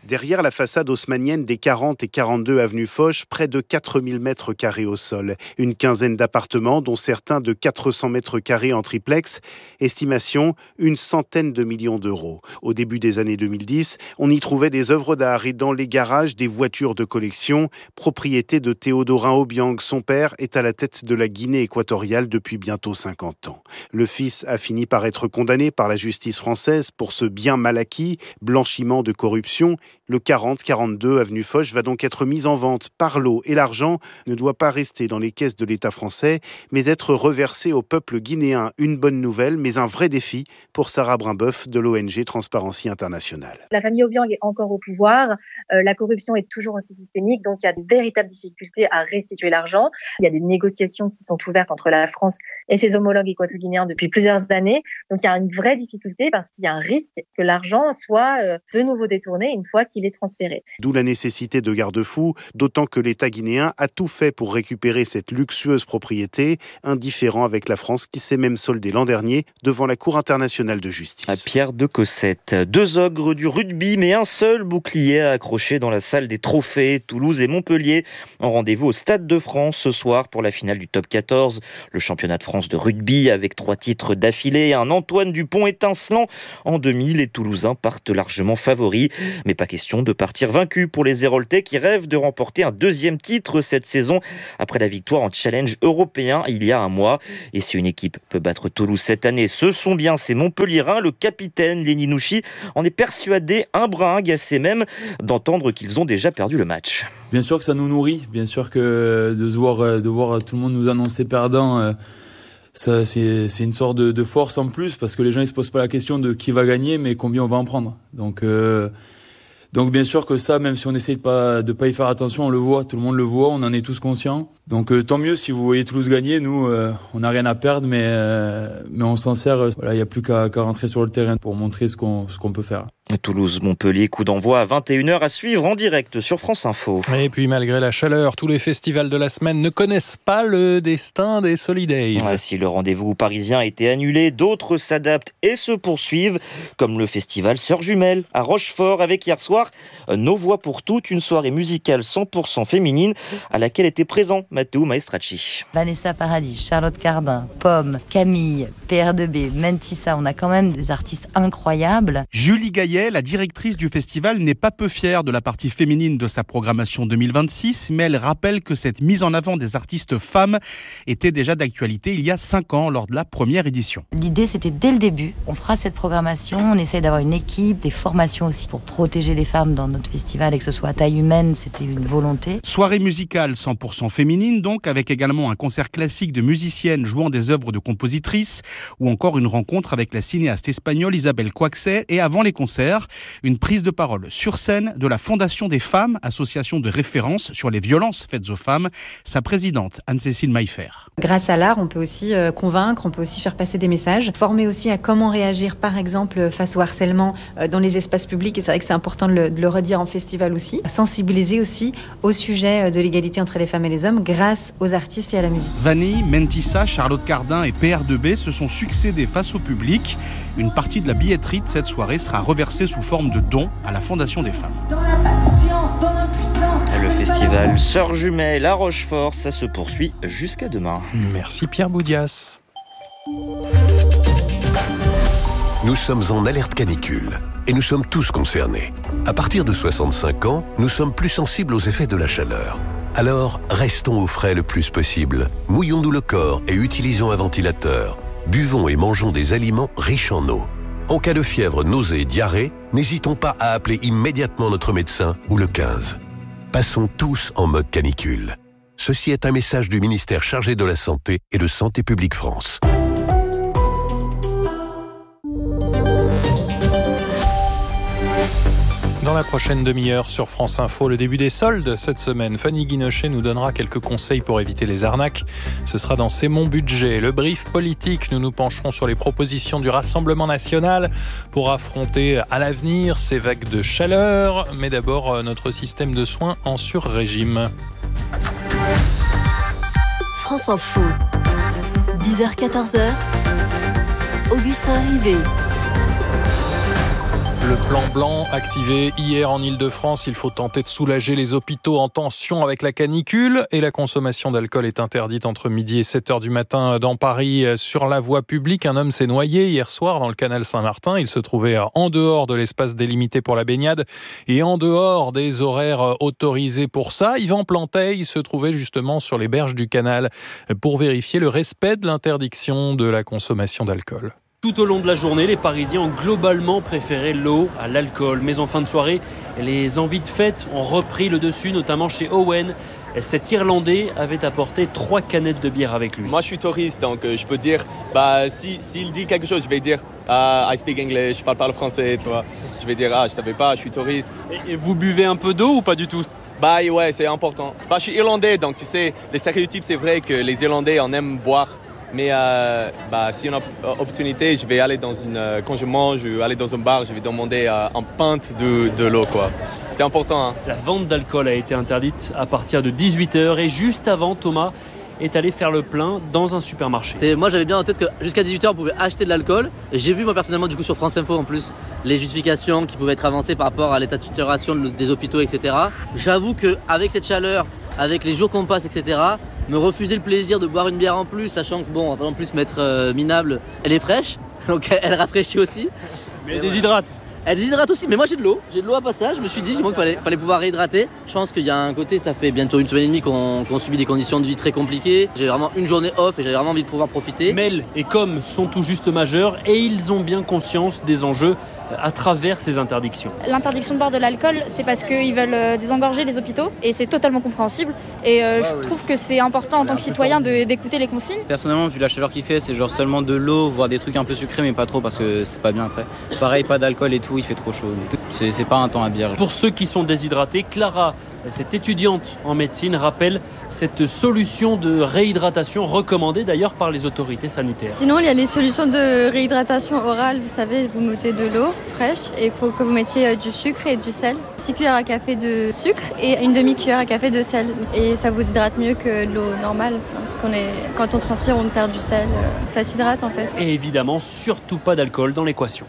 Derrière la façade haussmannienne des quarante et quarante-deux avenue Foch, près de quatre mille mètres carrés au sol. Une quinzaine d'appartements, dont certains de quatre cents mètres carrés en triplex. Estimation, une centaine de millions d'euros. Au début des années deux mille dix, on y trouvait des œuvres d'art et dans les garages, des voitures de collection, propriété de Théodorin Obiang. Son père est à la tête de la Guinée équatoriale depuis bientôt cinquante ans. Le fils a fini par être condamné par la justice française pour ce bien mal acquis, blanchiment de corruption. Le quarante quarante-deux avenue Foch va donc être mis en vente par lot et l'argent ne doit pas rester dans les caisses de l'État français, mais être reversé au peuple guinéen. Une bonne nouvelle, mais un vrai défi pour Sarah Brimboeuf de l'O N G Transparency International. La famille Obiang est encore au pouvoir, euh, la corruption est toujours aussi systémique, donc il y a de véritables difficultés à restituer l'argent. Il y a des négociations qui sont ouvertes entre la France et ses homologues équato-guinéens depuis plusieurs années, donc il y a une vraie difficulté parce qu'il y a un risque que l'argent soit euh, de nouveau détourné une fois qu'il est transféré. D'où la nécessité de garde-fous, d'autant que l'État guinéen a tout fait pour récupérer cette luxueuse propriété, indifférent avec la France qui s'est même soldée l'an dernier devant la Cour internationale de justice. À Pierre de Cossette, deux ogres du rugby, mais un seul bouclier à accrocher dans la salle des trophées. Toulouse et Montpellier ont rendez-vous au Stade de France ce soir pour la finale du top quatorze. Le championnat de France de rugby avec trois titres d'affilée. Un Antoine Dupont étincelant en demi. Les Toulousains partent largement favoris, mais pas question de partir vaincus pour les Héroltais qui rêvent de remporter un deuxième titre cette saison après la victoire en challenge européen il y a un mois. Et si une équipe peut battre Toulouse cette année, ce sont bien ces Montpelliérains. Le capitaine Lenny Nouchi en est persuadé, un brin agacé même d'entendre qu'ils ont déjà perdu le match. Bien sûr que ça nous nourrit, bien sûr que de se voir, de voir tout le monde nous annoncer perdant, euh, ça, c'est, c'est une sorte de, de force en plus parce que les gens ils se posent pas la question de qui va gagner mais combien on va en prendre. Donc euh, Donc bien sûr que ça, même si on essaye de pas de pas y faire attention, on le voit, tout le monde le voit, on en est tous conscients. Donc euh, tant mieux si vous voyez Toulouse gagner. Nous, euh, on n'a rien à perdre, mais euh, mais on s'en sert. Euh, voilà, il y a plus qu'à, qu'à rentrer sur le terrain pour montrer ce qu'on ce qu'on peut faire. Toulouse-Montpellier, coup d'envoi à vingt et une heures à suivre en direct sur France Info. Et puis malgré la chaleur, tous les festivals de la semaine ne connaissent pas le destin des Solidays. Ouais, si le rendez-vous parisien a été annulé, d'autres s'adaptent et se poursuivent, comme le festival Sœurs Jumelles à Rochefort avec hier soir Nos Voix pour Toutes, une soirée musicale cent pour cent féminine à laquelle était présent Matteo Maestracci. Vanessa Paradis, Charlotte Cardin, Pomme, Camille, P R deux B, Mentissa, on a quand même des artistes incroyables. Julie Gaillet, la directrice du festival, n'est pas peu fière de la partie féminine de sa programmation deux mille vingt-six, mais elle rappelle que cette mise en avant des artistes femmes était déjà d'actualité il y a cinq ans lors de la première édition. L'idée, c'était dès le début, on fera cette programmation, on essaye d'avoir une équipe, des formations aussi pour protéger les femmes dans notre festival et que ce soit à taille humaine, c'était une volonté. Soirée musicale cent pour cent féminine donc, avec également un concert classique de musiciennes jouant des œuvres de compositrices ou encore une rencontre avec la cinéaste espagnole Isabelle Coixet et avant les concerts, une prise de parole sur scène de la Fondation des femmes, association de référence sur les violences faites aux femmes, sa présidente Anne-Cécile Maillefer. Grâce à l'art, on peut aussi euh, convaincre, on peut aussi faire passer des messages, former aussi à comment réagir par exemple face au harcèlement euh, dans les espaces publics, et c'est vrai que c'est important de le, de le redire en festival aussi, sensibiliser aussi au sujet de l'égalité entre les femmes et les hommes grâce aux artistes et à la musique. Vanille, Mentissa, Charlotte Cardin et P R deux B se sont succédés face au public. Une partie de la billetterie de cette soirée sera reversée sous forme de dons à la Fondation des femmes. Dans la patience, dans l'impuissance. Le festival Sœurs Jumelles à Rochefort, ça se poursuit jusqu'à demain. Merci Pierre Boudias. Nous sommes en alerte canicule et nous sommes tous concernés. À partir de soixante-cinq ans, nous sommes plus sensibles aux effets de la chaleur. Alors, restons au frais le plus possible. Mouillons-nous le corps et utilisons un ventilateur. Buvons et mangeons des aliments riches en eau. En cas de fièvre, nausée et diarrhée, n'hésitons pas à appeler immédiatement notre médecin ou le quinze. Passons tous en mode canicule. Ceci est un message du ministère chargé de la Santé et de Santé publique France. Dans la prochaine demi-heure sur France Info, le début des soldes cette semaine. Fanny Guinochet nous donnera quelques conseils pour éviter les arnaques. Ce sera dans C'est mon budget. Le brief politique, nous nous pencherons sur les propositions du Rassemblement national pour affronter à l'avenir ces vagues de chaleur. Mais d'abord, notre système de soins en sur-régime. France Info, dix heures quatorze heures, Augustin Rivet. Le plan blanc activé hier en Ile-de-France, il faut tenter de soulager les hôpitaux en tension avec la canicule et la consommation d'alcool est interdite entre midi et sept heures du matin dans Paris sur la voie publique. Un homme s'est noyé hier soir dans le canal Saint-Martin. Il se trouvait en dehors de l'espace délimité pour la baignade et en dehors des horaires autorisés pour ça. Yvan Planteil se trouvait justement sur les berges du canal pour vérifier le respect de l'interdiction de la consommation d'alcool. Tout au long de la journée, les Parisiens ont globalement préféré l'eau à l'alcool. Mais en fin de soirée, les envies de fête ont repris le dessus, notamment chez Owen. Cet Irlandais avait apporté trois canettes de bière avec lui. Moi, je suis touriste, donc je peux dire, bah, si, s'il dit quelque chose, je vais dire uh, I speak English, je parle pas le français, tu vois. Je vais dire, ah, je savais pas, je suis touriste. Et, et vous buvez un peu d'eau ou pas du tout ? Bah ouais, c'est important. Bah, je suis irlandais, donc tu sais, les stéréotypes, c'est vrai que les Irlandais en aiment boire. Mais euh, bah, si on a opportunité, je vais aller dans une, euh, quand je mange, je vais aller dans un bar, je vais demander euh, un pinte de, de l'eau, quoi. C'est important. Hein. La vente d'alcool a été interdite à partir de dix-huit heures et juste avant, Thomas est allé faire le plein dans un supermarché. C'est, moi j'avais bien en tête que jusqu'à dix-huit heures on pouvait acheter de l'alcool. Et j'ai vu moi personnellement du coup sur France Info en plus les justifications qui pouvaient être avancées par rapport à l'état de saturation des hôpitaux, et cetera. J'avoue qu'avec cette chaleur, avec les jours qu'on passe, et cetera, me refuser le plaisir de boire une bière en plus, sachant que bon, on va pas non plus se mettre euh, minable, elle est fraîche, donc elle, elle rafraîchit aussi. Mais elle déshydrate. Elle déshydrate aussi, mais moi j'ai de l'eau, j'ai de l'eau à passage, je me suis dit qu'il fallait, fallait pouvoir réhydrater. Je pense qu'il y a un côté, ça fait bientôt une semaine et demie qu'on, qu'on subit des conditions de vie très compliquées. J'ai vraiment une journée off et j'avais vraiment envie de pouvoir profiter. Mel et Com sont tout juste majeurs et ils ont bien conscience des enjeux à travers ces interdictions. L'interdiction de boire de l'alcool, c'est parce qu'ils veulent désengorger les hôpitaux et c'est totalement compréhensible. Et euh, je trouve que c'est important en tant que citoyen de, d'écouter les consignes. Personnellement, vu la chaleur qu'il fait, c'est genre seulement de l'eau, voire des trucs un peu sucrés, mais pas trop parce que c'est pas bien après. Pareil, pas d'alcool et tout, il fait trop chaud. C'est, c'est pas un temps à bière. Pour ceux qui sont déshydratés, Clara, cette étudiante en médecine, rappelle cette solution de réhydratation recommandée d'ailleurs par les autorités sanitaires. Sinon, il y a les solutions de réhydratation orale. Vous savez, vous mettez de l'eau fraîche et il faut que vous mettiez du sucre et du sel. six cuillères à café de sucre et une demi-cuillère à café de sel. Et ça vous hydrate mieux que de l'eau normale. Parce qu'on est, quand on transpire, on perd du sel. Ça s'hydrate en fait. Et évidemment, surtout pas d'alcool dans l'équation.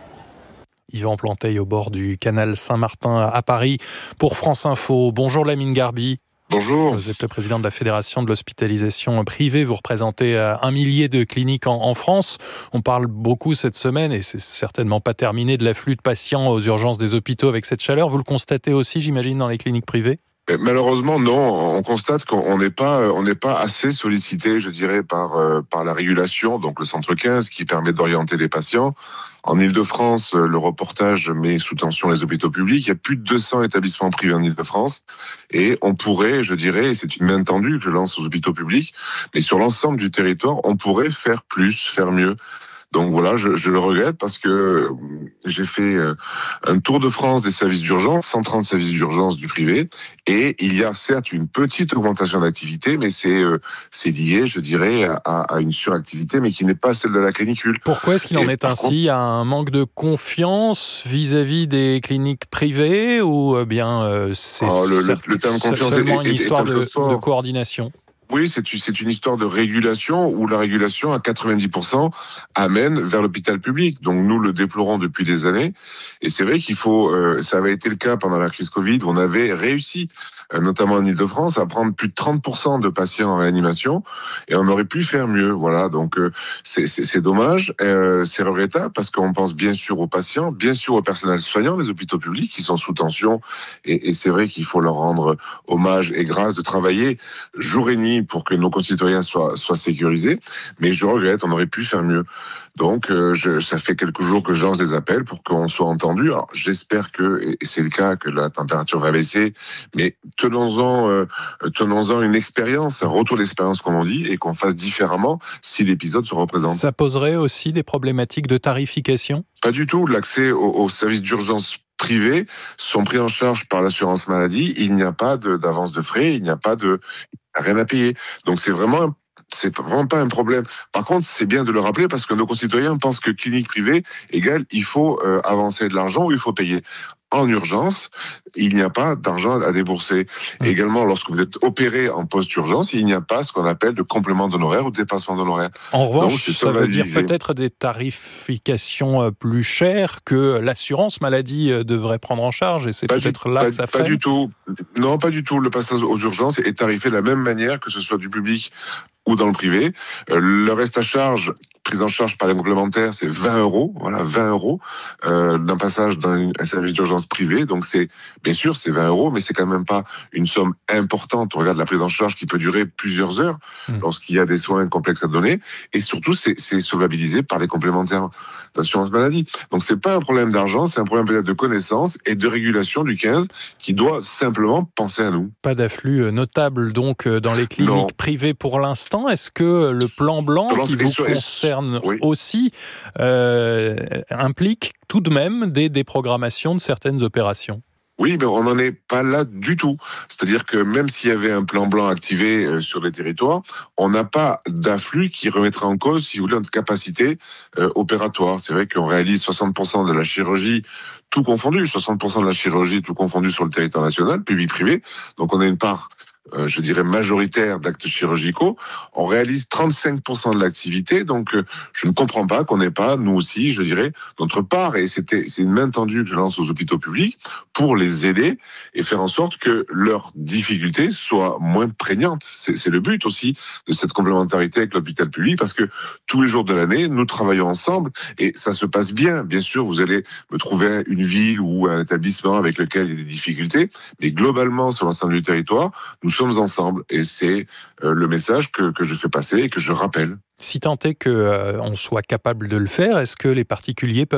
Yvan Planteil au bord du canal Saint-Martin à Paris pour France Info. Bonjour Lamine Garbi. Bonjour. Vous êtes le président de la Fédération de l'hospitalisation privée. Vous représentez un millier de cliniques en, en France. On parle beaucoup cette semaine, et c'est certainement pas terminé, de l'afflux de patients aux urgences des hôpitaux avec cette chaleur. Vous le constatez aussi, j'imagine, dans les cliniques privées ? Malheureusement, non. On constate qu'on n'est pas, on n'est pas assez sollicité, je dirais, par euh, par la régulation, donc le centre quinze, qui permet d'orienter les patients. En Ile-de-France, le reportage met sous tension les hôpitaux publics. Il y a plus de deux cents établissements privés en Ile-de-France, et on pourrait, je dirais, et c'est une main tendue que je lance aux hôpitaux publics, mais sur l'ensemble du territoire, on pourrait faire plus, faire mieux. Donc voilà, je, je le regrette parce que j'ai fait un tour de France des services d'urgence, cent trente services d'urgence du privé, et il y a certes une petite augmentation d'activité, mais c'est c'est lié, je dirais, à, à une suractivité, mais qui n'est pas celle de la canicule. Pourquoi est-ce qu'il en et est ainsi ? Il y a un manque de confiance vis-à-vis des cliniques privées, ou bien euh, c'est oh, le, le, le terme confiance seulement est, une histoire est, est de, de coordination ? Oui, c'est c'est une histoire de régulation où la régulation à quatre-vingt-dix pour cent amène vers l'hôpital public. Donc nous le déplorons depuis des années, et c'est vrai qu'il faut. Euh, ça avait été le cas pendant la crise Covid où on avait réussi, euh, notamment en Ile-de-France, à prendre plus de trente pour cent de patients en réanimation, et on aurait pu faire mieux. Voilà, donc euh, c'est c'est dommage, euh, c'est regrettable parce qu'on pense bien sûr aux patients, bien sûr au personnel soignant des hôpitaux publics qui sont sous tension, et, et c'est vrai qu'il faut leur rendre hommage et grâce de travailler jour et nuit pour que nos concitoyens soient, soient sécurisés, mais je regrette, on aurait pu faire mieux. Donc, euh, je, ça fait quelques jours que je lance des appels pour qu'on soit entendu. Alors, j'espère que, et c'est le cas, que la température va baisser, mais tenons-en, euh, tenons-en une expérience, un retour d'expérience, comme on dit, et qu'on fasse différemment si l'épisode se représente. Ça poserait aussi des problématiques de tarification ? Pas du tout. L'accès aux, aux services d'urgence privés sont pris en charge par l'assurance maladie. Il n'y a pas de, d'avance de frais, il n'y a pas de rien à payer. Donc c'est vraiment, c'est vraiment pas un problème. Par contre, c'est bien de le rappeler parce que nos concitoyens pensent que clinique privée égale il faut euh, avancer de l'argent ou il faut payer. en urgence, il n'y a pas d'argent à débourser. Et également, lorsque vous êtes opéré en post-urgence, il n'y a pas ce qu'on appelle de complément d'honoraires ou de dépassement d'honoraires. En revanche, Donc, ça veut dire peut-être des tarifications plus chères que l'assurance maladie devrait prendre en charge, et c'est pas peut-être du, là pas, que ça freine. Pas du tout. Non, pas du tout. Le passage aux urgences est tarifé de la même manière que ce soit du public ou dans le privé. Euh, le reste à charge, prise en charge par les complémentaires, c'est vingt euros. Voilà, vingt euros euh, d'un passage dans un service d'urgence privé. Donc c'est, bien sûr, c'est vingt euros, mais c'est quand même pas une somme importante. On regarde la prise en charge qui peut durer plusieurs heures mmh. lorsqu'il y a des soins complexes à donner. Et surtout, c'est, c'est solvabilisé par les complémentaires d'assurance maladie. Donc c'est pas un problème d'argent, c'est un problème peut-être de connaissance et de régulation du quinze qui doit simplement penser à nous. Pas d'afflux notable donc dans les cliniques non. privées pour l'instant. Est-ce que le plan blanc qui vous concerne oui. aussi euh, implique tout de même des déprogrammations de certaines opérations ? Oui, mais on n'en est pas là du tout. C'est-à-dire que même s'il y avait un plan blanc activé sur les territoires, on n'a pas d'afflux qui remettrait en cause, si vous voulez, notre capacité euh, opératoire. C'est vrai qu'on réalise soixante pour cent de la chirurgie tout confondu, soixante pour cent de la chirurgie tout confondu sur le territoire national, public-privé. Donc on a une part Euh, je dirais majoritaire d'actes chirurgicaux, on réalise trente-cinq pour cent de l'activité, donc euh, je ne comprends pas qu'on n'ait pas, nous aussi, je dirais, notre part, et c'était, c'est une main tendue que je lance aux hôpitaux publics pour les aider et faire en sorte que leurs difficultés soient moins prégnantes. C'est, c'est le but aussi de cette complémentarité avec l'hôpital public, parce que tous les jours de l'année, nous travaillons ensemble et ça se passe bien. Bien sûr, vous allez me trouver une ville ou un établissement avec lequel il y a des difficultés, mais globalement, sur l'ensemble du territoire, nous sommes ensemble et c'est euh, le message que, que je fais passer et que je rappelle. Si tant est qu'on euh, soit capable de le faire, est-ce que les particuliers peuvent